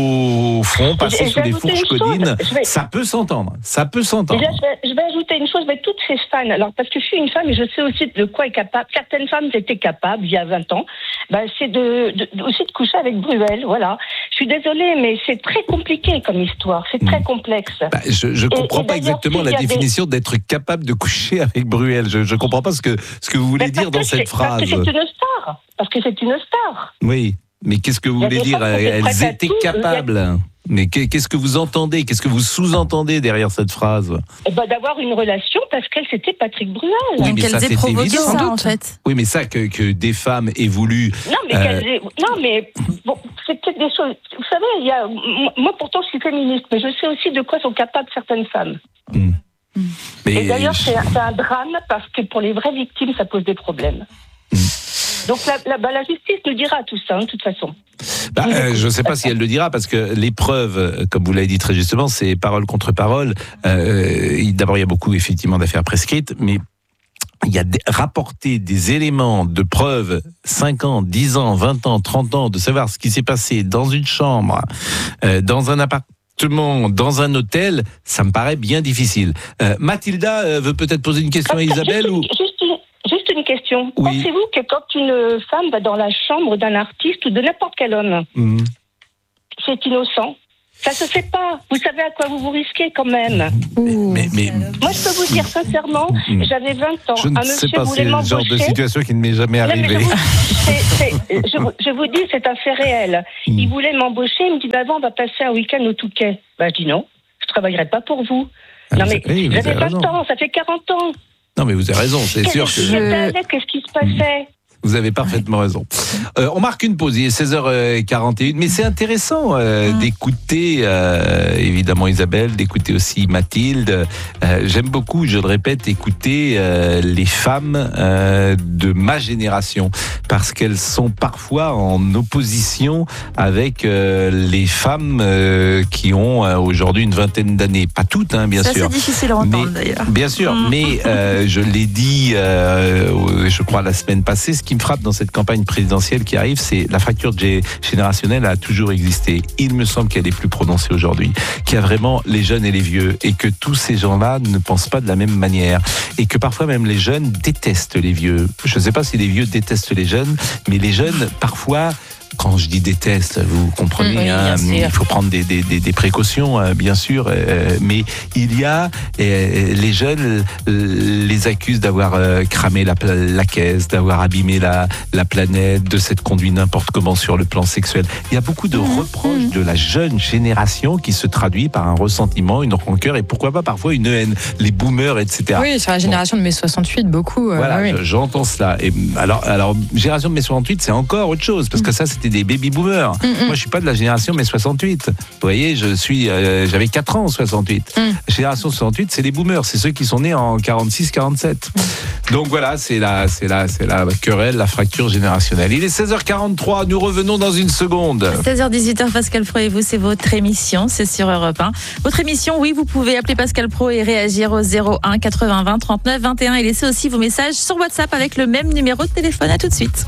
[SPEAKER 2] au fond, passer sous les fourches codines. Vais... Ça peut s'entendre. Ça peut s'entendre.
[SPEAKER 5] Là, je, vais, je vais ajouter une chose. Mais toutes ces fans, alors, parce que je suis une femme et je sais aussi de quoi est capable. Certaines femmes étaient capables, il y a vingt ans, ben, c'est de, de, de, aussi de coucher avec Bruel. Voilà. Je suis désolée, mais c'est très compliqué comme histoire. C'est très complexe.
[SPEAKER 2] Bah, je ne comprends
[SPEAKER 5] et,
[SPEAKER 2] pas
[SPEAKER 5] et
[SPEAKER 2] exactement la définition des... d'être capable de coucher avec Bruel. Je ne comprends pas ce que, ce que vous voulez mais dire dans cette phrase.
[SPEAKER 5] Parce que c'est une star. Parce que c'est une star.
[SPEAKER 2] Oui, mais qu'est-ce que vous voulez dire? Elles étaient tout, capables. A... Mais qu'est-ce que vous entendez? Qu'est-ce que vous sous-entendez derrière cette phrase?
[SPEAKER 5] Eh ben, d'avoir une relation parce qu'elle, c'était Patrick Bruel.
[SPEAKER 2] Oui,
[SPEAKER 4] donc
[SPEAKER 2] elle
[SPEAKER 4] aient provoqué ça, en fait.
[SPEAKER 2] Oui, mais ça, que, que des femmes aient voulu...
[SPEAKER 5] Non, mais, euh... aient... non, mais bon, c'est peut-être des choses... Vous savez, il y a... moi, pourtant, je suis féministe, mais je sais aussi de quoi sont capables certaines femmes. Mmh. Mais et d'ailleurs, je... c'est, un, c'est un drame parce que pour les vraies victimes, ça pose des problèmes. Mmh. Donc la, la, bah, la justice nous dira tout ça, hein, de toute façon.
[SPEAKER 2] Bah, euh, je ne sais pas si elle le dira, parce que les preuves, comme vous l'avez dit très justement, c'est parole contre parole. Euh, d'abord, il y a beaucoup effectivement d'affaires prescrites, mais il y a des, rapporté des éléments de preuves, cinq ans, dix ans, vingt ans, trente ans, de savoir ce qui s'est passé dans une chambre, euh, dans un appartement, dans un hôtel, ça me paraît bien difficile. Euh, Mathilda euh, veut peut-être poser une question à Isabelle
[SPEAKER 5] juste,
[SPEAKER 2] ou...
[SPEAKER 5] juste, une, juste une question.
[SPEAKER 2] Oui.
[SPEAKER 5] Pensez-vous que quand une femme va dans la chambre d'un artiste ou de n'importe quel homme, mmh. c'est innocent? Ça se fait pas. Vous savez à quoi vous vous risquez quand même.
[SPEAKER 2] Mais, mais,
[SPEAKER 5] Moi, je peux vous dire sincèrement, mmh. j'avais vingt ans.
[SPEAKER 2] Je ne
[SPEAKER 5] un
[SPEAKER 2] sais
[SPEAKER 5] monsieur
[SPEAKER 2] pas, c'est le genre de situation qui ne m'est jamais arrivé.
[SPEAKER 5] Je vous, c'est, c'est, je, je vous dis, c'est un fait réel. Mmh. Il voulait m'embaucher, il me dit, bah, avant, on va passer un week-end au Touquet. Bah, je dis non, je ne travaillerai pas pour vous. Ah, non, mais oui, j'avais pas le temps, ça fait quarante ans.
[SPEAKER 2] Non, mais vous avez raison, c'est
[SPEAKER 5] Qu'est-ce
[SPEAKER 2] sûr que...
[SPEAKER 5] Je... Qu'est-ce qui se passait?
[SPEAKER 2] Vous avez parfaitement raison. Euh, on marque une pause, il est seize heures quarante et une, mais c'est intéressant euh, mmh. d'écouter, euh, évidemment Isabelle, d'écouter aussi Mathilde. Euh, j'aime beaucoup, je le répète, écouter euh, les femmes euh, de ma génération, parce qu'elles sont parfois en opposition avec euh, les femmes euh, qui ont euh, aujourd'hui une vingtaine d'années. Pas toutes, hein, bien
[SPEAKER 4] Ça,
[SPEAKER 2] sûr.
[SPEAKER 4] C'est difficile à entendre d'ailleurs.
[SPEAKER 2] Bien sûr, mmh. mais euh, je l'ai dit, euh, je crois, la semaine passée, ce qui me frappe dans cette campagne présidentielle qui arrive, c'est la fracture générationnelle a toujours existé. Il me semble qu'elle est plus prononcée aujourd'hui, qu'il y a vraiment les jeunes et les vieux, et que tous ces gens-là ne pensent pas de la même manière, et que parfois même les jeunes détestent les vieux. Je ne sais pas si les vieux détestent les jeunes, mais les jeunes, parfois... Quand je dis déteste, vous comprenez, oui, hein, il faut prendre des, des, des, des précautions, hein, bien sûr, euh, mais il y a, euh, les jeunes euh, les accusent d'avoir euh, cramé la, la caisse, d'avoir abîmé la, la planète, de s'être conduit n'importe comment sur le plan sexuel. Il y a beaucoup de mmh, reproches mmh. de la jeune génération qui se traduit par un ressentiment, une rancœur et pourquoi pas parfois une haine, les boomers, et cetera.
[SPEAKER 7] Oui, sur la génération bon. de mai soixante-huit, beaucoup. Euh,
[SPEAKER 2] voilà,
[SPEAKER 7] oui.
[SPEAKER 2] j'entends cela. Et alors, alors, génération de mai soixante-huit, c'est encore autre chose, parce mmh. que ça, c'est des baby boomers. Mm-hmm. Moi, je suis pas de la génération mai soixante-huit. Vous voyez, je suis, euh, j'avais quatre ans en soixante-huit. Mm. La génération soixante-huit, c'est les boomers, c'est ceux qui sont nés en quarante-six quarante-sept. Mm. Donc voilà, c'est la, c'est la, c'est la querelle, la fracture générationnelle. Il est seize heures quarante-trois, nous revenons dans une seconde.
[SPEAKER 4] seize heures dix-huit, Pascal Pro et vous, c'est votre émission, c'est sur Europe un. Votre émission, oui, vous pouvez appeler Pascal Pro et réagir au zéro un quatre-vingts vingt trente-neuf vingt et un et laisser aussi vos messages sur WhatsApp avec le même numéro de téléphone. À tout de suite.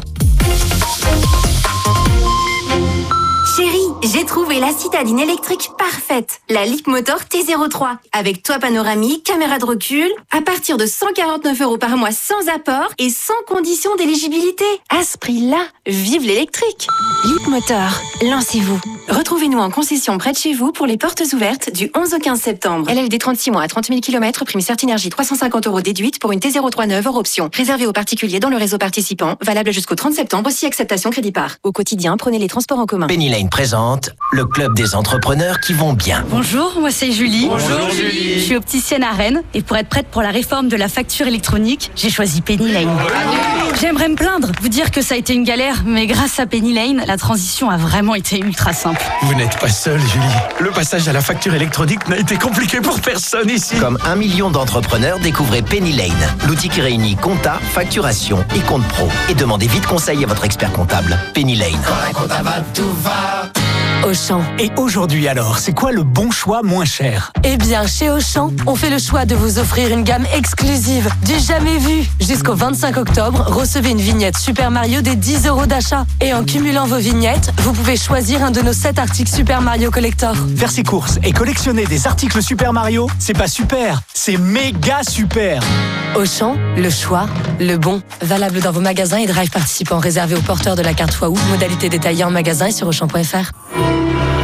[SPEAKER 6] Chérie, j'ai trouvé la citadine électrique parfaite. La Leapmotor T zéro trois. Avec toit panoramique, caméra de recul. À partir de cent quarante-neuf euros par mois sans apport et sans condition d'éligibilité. À ce prix-là, vive l'électrique. Leapmotor, lancez-vous. Retrouvez-nous en concession près de chez vous pour les portes ouvertes du onze au quinze septembre. L L D trente-six mois à trente mille kilomètres, prime Certinergie trois cent cinquante euros déduite pour une T zéro trois neuve hors option. Réservé aux particuliers dans le réseau participant. Valable jusqu'au trente septembre, si acceptation crédit par. Au quotidien, prenez les transports en commun.
[SPEAKER 8] Penny Lane présente le club des entrepreneurs qui vont bien.
[SPEAKER 9] Bonjour, moi c'est Julie.
[SPEAKER 8] Bonjour Julie.
[SPEAKER 9] Je suis opticienne à Rennes et pour être prête pour la réforme de la facture électronique, j'ai choisi Penny Lane. J'aimerais me plaindre, vous dire que ça a été une galère, mais grâce à Penny Lane, la transition a vraiment été ultra simple.
[SPEAKER 8] Vous n'êtes pas seule, Julie. Le passage à la facture électronique n'a été compliqué pour personne ici. Comme un million d'entrepreneurs, découvrez Penny Lane, l'outil qui réunit compta, facturation et compte pro. Et demandez vite conseil à votre expert comptable. Penny Lane. Quand un comptable va, tout va.
[SPEAKER 9] Auchan.
[SPEAKER 8] Et aujourd'hui alors, c'est quoi le bon choix moins cher?
[SPEAKER 9] Eh bien, chez Auchan, on fait le choix de vous offrir une gamme exclusive, du jamais vu. Jusqu'au vingt-cinq octobre, recevez une vignette Super Mario des dix euros d'achat. Et en cumulant vos vignettes, vous pouvez choisir un de nos sept articles Super Mario Collector.
[SPEAKER 8] Faire ses courses et collectionner des articles Super Mario, c'est pas super, c'est méga super.
[SPEAKER 9] Auchan, le choix, le bon. Valable dans vos magasins et drive participants réservés aux porteurs de la carte fois ou. Modalité détaillée en magasin et sur auchan point f r.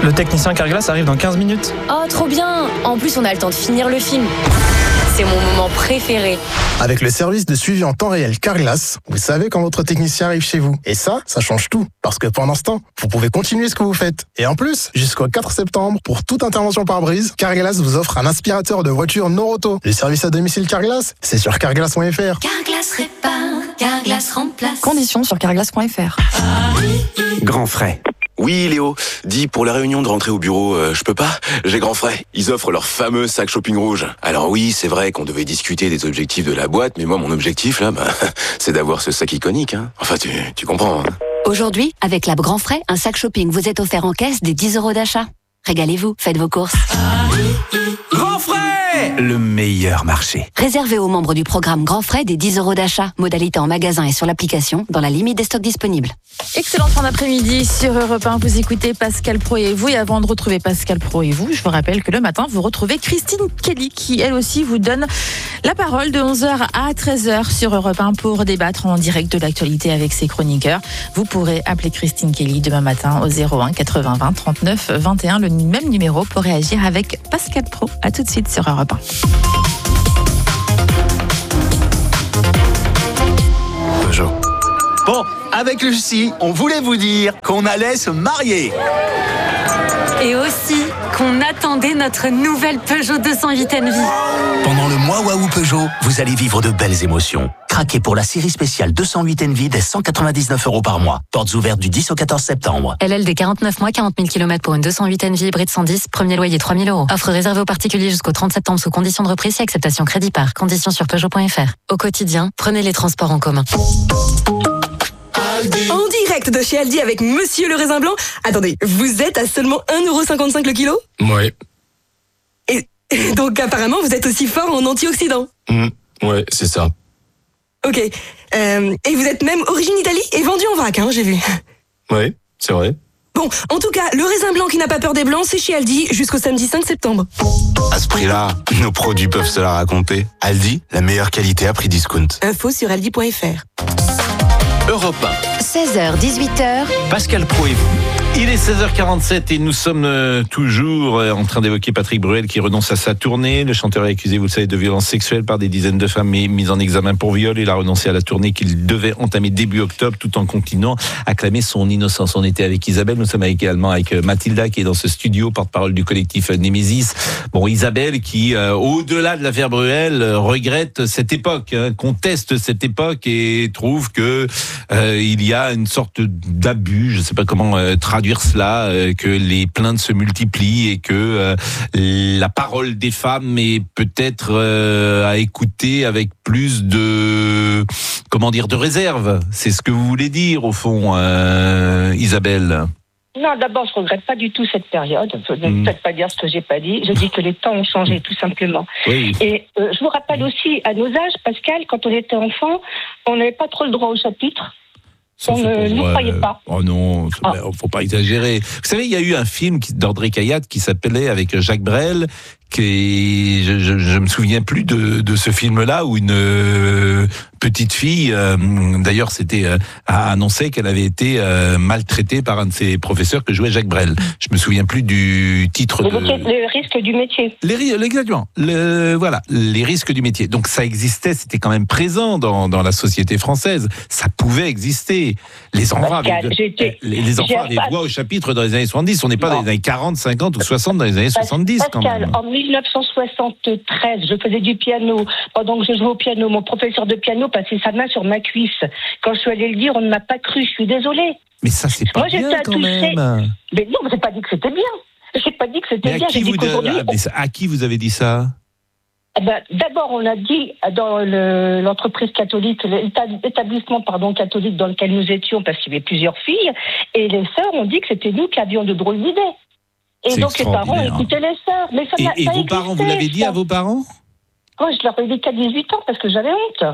[SPEAKER 3] Le technicien Carglass arrive dans quinze minutes.
[SPEAKER 11] Oh, trop bien! En plus, on a le temps de finir le film. C'est mon moment préféré.
[SPEAKER 12] Avec le service de suivi en temps réel Carglass, vous savez quand votre technicien arrive chez vous. Et ça, ça change tout. Parce que pendant ce temps, vous pouvez continuer ce que vous faites. Et en plus, jusqu'au quatre septembre, pour toute intervention pare-brise, Carglass vous offre un aspirateur de voiture Noroto. Le service à domicile Carglass, c'est sur carglass point f r.
[SPEAKER 22] Carglass répare, Carglass remplace.
[SPEAKER 11] Conditions sur carglass point f r.
[SPEAKER 21] Grand frais.
[SPEAKER 16] Oui, Léo, dis pour la réunion de rentrée au bureau, euh, je peux pas, j'ai grand frais. Ils offrent leur fameux sac shopping rouge. Alors oui, c'est vrai qu'on devait discuter des objectifs de la boîte, mais moi, mon objectif, là, bah, c'est d'avoir ce sac iconique. Hein. Enfin, tu, tu comprends. Hein.
[SPEAKER 22] Aujourd'hui, avec la Grand Frais, un sac shopping vous est offert en caisse des dix euros d'achat. Régalez-vous, faites vos courses.
[SPEAKER 21] Grand frais! Le meilleur marché.
[SPEAKER 22] Réservé aux membres du programme Grand Frais des dix euros d'achat. Modalité en magasin et sur l'application, dans la limite des stocks disponibles.
[SPEAKER 4] Excellente fin d'après-midi sur Europe un. Vous écoutez Pascal Praud et vous. Et avant de retrouver Pascal Praud et vous, je vous rappelle que le matin, vous retrouvez Christine Kelly qui, elle aussi, vous donne la parole de onze heures à treize heures sur Europe un pour débattre en direct de l'actualité avec ses chroniqueurs. Vous pourrez appeler Christine Kelly demain matin au zéro un quatre-vingts vingt trente-neuf vingt et un, le même numéro pour réagir avec Pascal Praud. À tout de suite sur Europe un.
[SPEAKER 21] Peugeot. Bon, avec Lucie, on voulait vous dire qu'on allait se marier.
[SPEAKER 10] Et aussi qu'on attendait notre nouvelle Peugeot deux cent huit Envy.
[SPEAKER 21] Pendant le mois Waouh Peugeot, vous allez vivre de belles émotions. Craquez pour la série spéciale deux cent huit Envy dès cent quatre-vingt-dix-neuf euros par mois. Portes ouvertes du dix au quatorze septembre.
[SPEAKER 10] L L D quarante-neuf mois, quarante mille kilomètres pour une deux cent huit Envy hybride cent dix, premier loyer trois mille euros. Offre réservée aux particuliers jusqu'au trente septembre sous conditions de reprise et acceptation crédit par. Conditions sur Peugeot point f r. Au quotidien, prenez les transports en commun.
[SPEAKER 13] En direct de chez Aldi avec Monsieur le Raisin Blanc. Attendez, vous êtes à seulement un euro cinquante-cinq le kilo ?
[SPEAKER 15] Ouais.
[SPEAKER 13] Et donc apparemment vous êtes aussi fort en antioxydants.
[SPEAKER 15] Mmh, ouais, c'est ça.
[SPEAKER 13] Ok. Euh, et vous êtes même origine Italie et vendu en vrac, hein, j'ai vu.
[SPEAKER 15] Ouais, c'est vrai.
[SPEAKER 13] Bon, en tout cas, le raisin blanc qui n'a pas peur des blancs, c'est chez Aldi jusqu'au samedi cinq septembre.
[SPEAKER 15] À ce prix-là, nos produits peuvent se la raconter. Aldi, la meilleure qualité à prix discount.
[SPEAKER 13] Info sur aldi point f r.
[SPEAKER 21] Europe un.
[SPEAKER 22] seize heures dix-huit heures.
[SPEAKER 2] Pascal Praud et vous. Il est seize heures quarante-sept et nous sommes euh, toujours euh, en train d'évoquer Patrick Bruel qui renonce à sa tournée. Le chanteur est accusé, vous le savez, de violences sexuelles par des dizaines de femmes et mis en examen pour viol. Il a renoncé à la tournée qu'il devait entamer début octobre tout en continuant à clamer son innocence. On était avec Isabelle, nous sommes également avec Mathilda qui est dans ce studio, porte-parole du collectif Némésis. Bon, Isabelle qui, euh, au-delà de l'affaire Bruel, euh, regrette cette époque, hein, conteste cette époque et trouve que euh, il y a une sorte d'abus, je ne sais pas comment euh, traduire cela, euh, que les plaintes se multiplient et que euh, la parole des femmes est peut-être euh, à écouter avec plus de, comment dire, de réserve. C'est ce que vous voulez dire au fond, euh, Isabelle.
[SPEAKER 5] Non, d'abord, je ne regrette pas du tout cette période. Ne me faites pas dire ce que j'ai pas dit. Je dis que les temps ont changé, tout simplement.
[SPEAKER 2] Oui.
[SPEAKER 5] Et euh, je vous rappelle aussi, à nos âges, Pascal, quand on était enfant, on n'avait pas trop le droit au chapitre.
[SPEAKER 2] Ça,
[SPEAKER 5] on ne nous croyait pas.
[SPEAKER 2] Oh non, il ne ah. faut pas exagérer. Vous savez, il y a eu un film d'André Cayatte qui s'appelait avec Jacques Brel, qui je, je, je me souviens plus de, de ce film-là où une euh, petite fille, euh, d'ailleurs, c'était euh, a annoncé qu'elle avait été euh, maltraitée par un de ses professeurs que jouait Jacques Brel. Je me souviens plus du titre.
[SPEAKER 5] Le,
[SPEAKER 2] de...
[SPEAKER 5] métier, le risque du métier.
[SPEAKER 2] Les, exactement. Le, voilà, les risques du métier. Donc ça existait, c'était quand même présent dans, dans la société française. Ça pouvait exister. Les enfants
[SPEAKER 5] Pascal,
[SPEAKER 2] avaient, de, les, les enfants avaient droit au chapitre dans les années soixante-dix. On n'est pas non. dans les années quarante, cinquante ou soixante dans les années soixante-dix
[SPEAKER 5] Pascal,
[SPEAKER 2] quand même.
[SPEAKER 5] En mille neuf cent soixante-treize, je faisais du piano. Pendant que je jouais au piano, mon professeur de piano passait sa main sur ma cuisse. Quand je suis allée le dire, on ne m'a pas cru. Je suis désolée.
[SPEAKER 2] Mais ça, c'est pas Moi, bien quand toucher. même.
[SPEAKER 5] Mais non, vous n'avez pas dit que c'était bien. Je n'ai pas dit que c'était bien. J'ai dit qu'aujourd'hui...
[SPEAKER 2] À qui vous avez dit ça?
[SPEAKER 5] Eh ben, d'abord, on a dit dans le, l'entreprise catholique, l'établissement pardon, catholique dans lequel nous étions, parce qu'il y avait plusieurs filles, et les sœurs ont dit que c'était nous qui avions de drôles d'idées. Et
[SPEAKER 2] c'est
[SPEAKER 5] donc les parents écoutaient les sœurs. Mais ça
[SPEAKER 2] et
[SPEAKER 5] n'a,
[SPEAKER 2] et
[SPEAKER 5] ça
[SPEAKER 2] vos
[SPEAKER 5] existait,
[SPEAKER 2] parents, vous l'avez dit
[SPEAKER 5] ça.
[SPEAKER 2] à vos parents?
[SPEAKER 5] Moi, je leur ai dit qu'à dix-huit ans, parce que j'avais honte.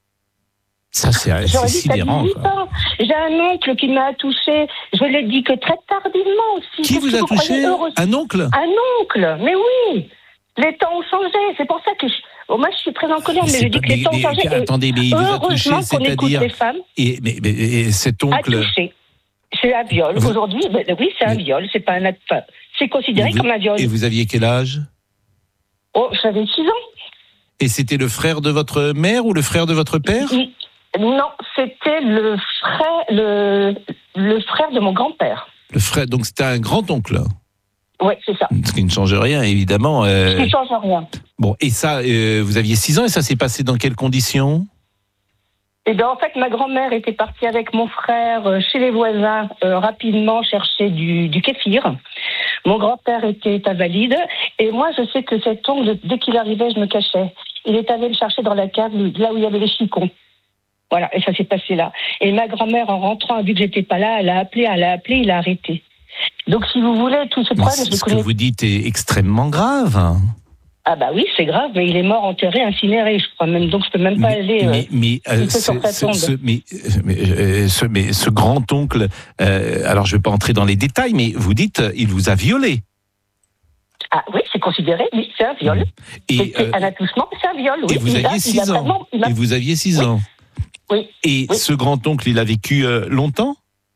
[SPEAKER 2] Ça, c'est, c'est sidérant.
[SPEAKER 5] J'ai un oncle qui m'a touché. Je l'ai dit que très tardivement aussi.
[SPEAKER 2] Qui vous a touché? Un oncle?
[SPEAKER 5] Un oncle, mais oui. Les temps ont changé. C'est pour ça que je... oh, moi, je suis très en colère, mais, mais je dis que les temps ont changé.
[SPEAKER 2] Attendez, mais il vous a touché, c'est-à-dire...
[SPEAKER 5] Les femmes
[SPEAKER 2] et, mais, mais et cet oncle...
[SPEAKER 5] C'est un viol. Aujourd'hui, ben, oui, c'est un viol. C'est pas un acte. Enfin, c'est considéré
[SPEAKER 2] vous,
[SPEAKER 5] comme un viol.
[SPEAKER 2] Et vous aviez quel âge?
[SPEAKER 5] Oh, j'avais six ans.
[SPEAKER 2] Et c'était le frère de votre mère ou le frère de votre père?
[SPEAKER 5] Non, c'était le frère, le, le frère de mon grand-père.
[SPEAKER 2] Le frère, donc c'était un grand-oncle.
[SPEAKER 5] Oui, c'est ça.
[SPEAKER 2] Ce qui ne change rien, évidemment. Euh...
[SPEAKER 5] Ce qui ne change rien.
[SPEAKER 2] Bon, et ça, euh, vous aviez six ans, et ça s'est passé dans quelles conditions?
[SPEAKER 5] Eh bien, en fait, ma grand-mère était partie avec mon frère euh, chez les voisins euh, rapidement chercher du, du kéfir. Mon grand-père était invalide, et moi, je sais que cet oncle, dès qu'il arrivait, je me cachais. Il est allé le chercher dans la cave, là où il y avait les chicons. Voilà, et ça s'est passé là. Et ma grand-mère, en rentrant, a vu que j'étais pas là, elle a appelé, elle a appelé, il a arrêté. Donc, si vous voulez, tout ce problème, je le connais.
[SPEAKER 2] Ce que vous dites est extrêmement grave.
[SPEAKER 5] Ah bah oui, c'est grave, mais il est mort enterré, incinéré, je crois même. Donc, je peux même pas
[SPEAKER 2] mais,
[SPEAKER 5] aller.
[SPEAKER 2] Mais, mais, euh, ce, ce, ce, mais, mais, euh, ce, mais ce grand-oncle, euh, alors je vais pas entrer dans les détails, mais vous dites, il vous a violé.
[SPEAKER 5] Ah oui, c'est considéré, oui, c'est un viol.
[SPEAKER 2] Et,
[SPEAKER 5] c'est euh, un attouchement, c'est un viol, oui.
[SPEAKER 2] Et vous
[SPEAKER 5] il
[SPEAKER 2] aviez
[SPEAKER 5] a,
[SPEAKER 2] six ans. Vraiment, a... Et vous aviez six
[SPEAKER 5] oui.
[SPEAKER 2] ans.
[SPEAKER 5] Oui.
[SPEAKER 2] Et
[SPEAKER 5] oui.
[SPEAKER 2] ce grand-oncle, il a vécu euh, longtemps?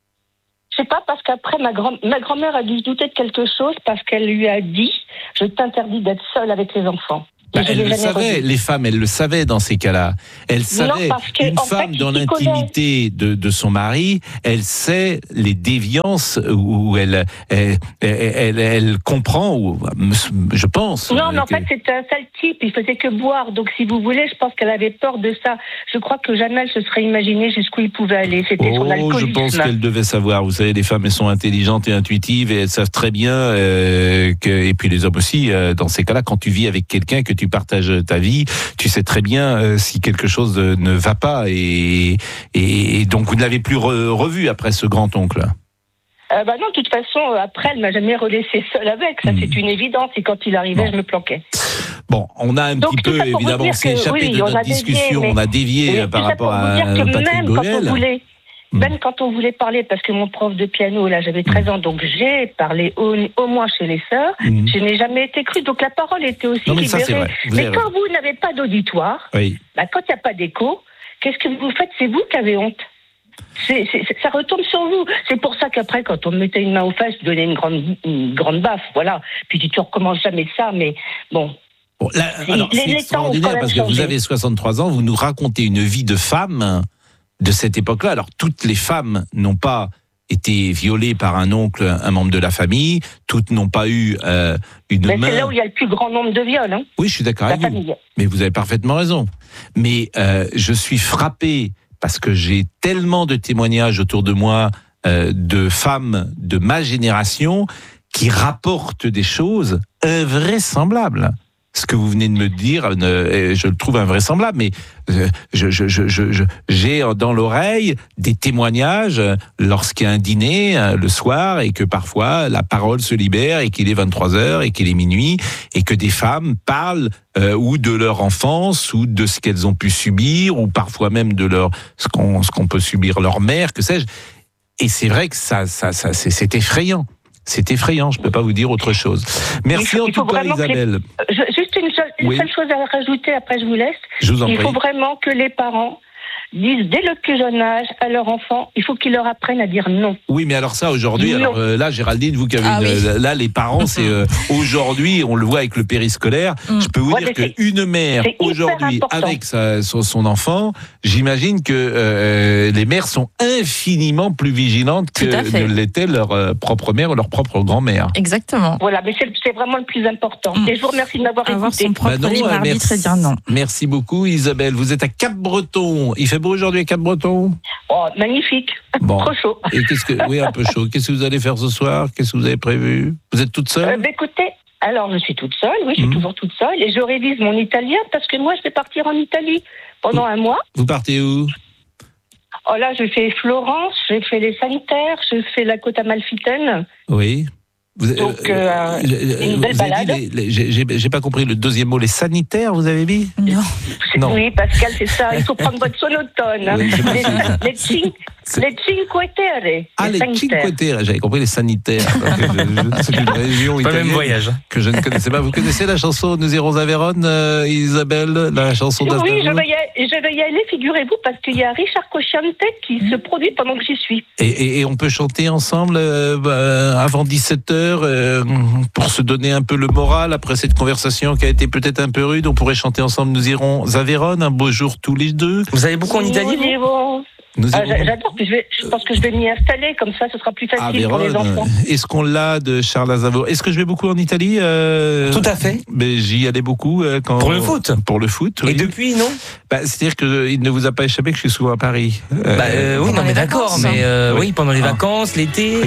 [SPEAKER 5] Je sais pas, parce qu'après, ma, grand... ma grand-mère a dû se douter de quelque chose, parce qu'elle lui a dit, je t'interdis d'être seule avec les enfants.
[SPEAKER 2] Bah, elle le savait, revu. Les femmes, elles le savaient dans ces cas-là. Elle savait, non, que, une femme fait, dans l'intimité de, de son mari, elle sait les déviances où elle, elle, elle, elle, elle comprend, ou, je pense.
[SPEAKER 5] Non, mais en
[SPEAKER 2] que...
[SPEAKER 5] fait, c'était un sale type, il faisait que boire. Donc, si vous voulez, je pense qu'elle avait peur de ça. Je crois que jamais elle se serait imaginée jusqu'où il pouvait aller. C'était
[SPEAKER 2] oh,
[SPEAKER 5] son alcoolisme.
[SPEAKER 2] Je pense qu'elle devait savoir. Vous savez, les femmes, elles sont intelligentes et intuitives et elles savent très bien euh, que, et puis les hommes aussi, euh, dans ces cas-là, quand tu vis avec quelqu'un, que tu partages ta vie, tu sais très bien euh, si quelque chose ne va pas et, et, et donc vous ne l'avez plus re, revu après ce grand-oncle.
[SPEAKER 5] Euh, bah non, de toute façon, après, elle m'a jamais relaissé seule avec. Ça, mmh. c'est une évidence. Et quand il arrivait, bon. je me planquais.
[SPEAKER 2] Bon, on a un
[SPEAKER 5] donc,
[SPEAKER 2] petit peu, évidemment, on s'est échappé oui, de notre discussion. Dévié, mais... On a dévié oui, par rapport à Patrick Goël.
[SPEAKER 5] Même quand on voulait parler, parce que mon prof de piano, là, j'avais treize ans, donc j'ai parlé au, au moins chez les sœurs, mmh. je n'ai jamais été crue, donc la parole était aussi
[SPEAKER 2] non, mais
[SPEAKER 5] libérée.
[SPEAKER 2] Ça, vous
[SPEAKER 5] mais quand vous n'avez pas d'auditoire,
[SPEAKER 2] oui.
[SPEAKER 5] bah, quand il n'y a pas d'écho, qu'est-ce que vous faites? C'est vous qui avez honte. C'est, c'est, ça retombe sur vous. C'est pour ça qu'après, quand on me mettait une main aux fesses, je donnais une grande, une grande baffe, voilà. Puis tu ne recommences jamais ça, mais bon...
[SPEAKER 2] Bon, là, alors, c'est extraordinaire parce que changé. Vous avez soixante-trois ans, vous nous racontez une vie de femme de cette époque-là. Alors, toutes les femmes n'ont pas été violées par un oncle, un membre de la famille. Toutes n'ont pas eu euh, une
[SPEAKER 5] mais
[SPEAKER 2] main...
[SPEAKER 5] C'est là où il y a le plus grand nombre de viols. Hein,
[SPEAKER 2] oui, je suis d'accord avec
[SPEAKER 5] famille.
[SPEAKER 2] vous. Mais vous avez parfaitement raison. Mais euh, je suis frappé parce que j'ai tellement de témoignages autour de moi euh, de femmes de ma génération qui rapportent des choses invraisemblables. Ce que vous venez de me dire, je le trouve invraisemblable, mais je, je, je, je, j'ai dans l'oreille des témoignages lorsqu'il y a un dîner le soir et que parfois la parole se libère et qu'il est vingt-trois heures et qu'il est minuit et que des femmes parlent euh, ou de leur enfance ou de ce qu'elles ont pu subir ou parfois même de leur ce qu'on, ce qu'on peut subir leur mère, que sais-je. Et c'est vrai que ça, ça, ça c'est, c'est effrayant. C'est effrayant, je ne peux pas vous dire autre chose. Merci faut, en tout cas, Isabelle.
[SPEAKER 5] Les... Juste une, seule, une oui. seule chose à rajouter, après je vous laisse.
[SPEAKER 2] Je vous en
[SPEAKER 5] il
[SPEAKER 2] prie.
[SPEAKER 5] faut vraiment que les parents disent dès le plus jeune âge à leur enfant, il faut qu'ils leur apprennent à dire non.
[SPEAKER 2] Oui, mais alors ça, aujourd'hui, alors, euh, là, Géraldine, vous qui avez
[SPEAKER 5] ah,
[SPEAKER 2] une,
[SPEAKER 5] oui.
[SPEAKER 2] euh, là, les parents, c'est euh, aujourd'hui, on le voit avec le périscolaire, mm. je peux vous ouais, dire qu'une mère, aujourd'hui, avec sa, son, son enfant, j'imagine que euh, les mères sont infiniment plus vigilantes que ne l'était leur euh, propre mère ou leur propre grand-mère.
[SPEAKER 4] Exactement.
[SPEAKER 5] Voilà, mais c'est, c'est vraiment le plus important. Mm. Et je vous remercie de m'avoir
[SPEAKER 4] Avoir
[SPEAKER 5] écouté.
[SPEAKER 4] Son propre bah non, libre arbitre et dire non.
[SPEAKER 2] Merci beaucoup, Isabelle. Vous êtes à Cap-Breton. Il fait beau aujourd'hui à Cap-Breton?
[SPEAKER 5] Oh, magnifique.
[SPEAKER 2] Bon.
[SPEAKER 5] Trop chaud.
[SPEAKER 2] Et qu'est-ce que, oui, un peu chaud. Qu'est-ce que vous allez faire ce soir? Qu'est-ce que vous avez prévu? Vous êtes toute seule?
[SPEAKER 5] euh, bah, Écoutez, alors je suis toute seule, oui, je suis mmh. toujours toute seule, et je révise mon italien parce que moi, je vais partir en Italie pendant vous, un mois.
[SPEAKER 2] Vous partez où?
[SPEAKER 5] Oh là, je fais Florence, j'ai fait les Sanitaires, je fais la côte amalfitaine.
[SPEAKER 2] Oui. Vous,
[SPEAKER 5] Donc, euh, euh, une belle balade.
[SPEAKER 2] Les, les, j'ai, j'ai pas compris le deuxième mot, les sanitaires, vous avez mis?
[SPEAKER 4] Non.
[SPEAKER 5] non. Oui, Pascal, c'est ça. Il faut prendre votre sonotone. Oui, les, les, Les Cinque Terre.
[SPEAKER 2] Ah, les Cinque Terre, j'avais compris les sanitaires. C'est une région
[SPEAKER 3] pas
[SPEAKER 2] italienne
[SPEAKER 3] même voyage.
[SPEAKER 2] Que je ne connaissais pas. Vous connaissez la chanson Nous irons à Vérone, euh, Isabelle, la chanson d'Aznavour?
[SPEAKER 5] Oui, je vais, y aller, je vais y aller, figurez-vous, parce qu'il y a Richard Cocciante qui se produit pendant que j'y suis.
[SPEAKER 2] Et, et, et on peut chanter ensemble euh, bah, avant dix-sept heures euh, pour se donner un peu le moral après cette conversation qui a été peut-être un peu rude. On pourrait chanter ensemble Nous irons à Vérone, un beau jour tous les deux.
[SPEAKER 3] Vous allez beaucoup en Italie, vous?
[SPEAKER 2] Nous
[SPEAKER 5] ah, J'adore, puis je, vais, je pense que je vais m'y installer, comme ça ce sera plus facile pour les enfants.
[SPEAKER 2] Est-ce qu'on l'a de Charles Aznavour? Est-ce que je vais beaucoup en Italie euh...
[SPEAKER 3] Tout à fait.
[SPEAKER 2] Mais j'y allais beaucoup. Euh, quand...
[SPEAKER 3] Pour le foot?
[SPEAKER 2] Pour le foot, oui.
[SPEAKER 3] Et depuis, non?
[SPEAKER 2] bah, C'est-à-dire qu'il ne vous a pas échappé que je suis souvent à Paris.
[SPEAKER 3] Bah, euh, oui, non, mais d'accord, mais euh, oui. oui, pendant les vacances, l'été.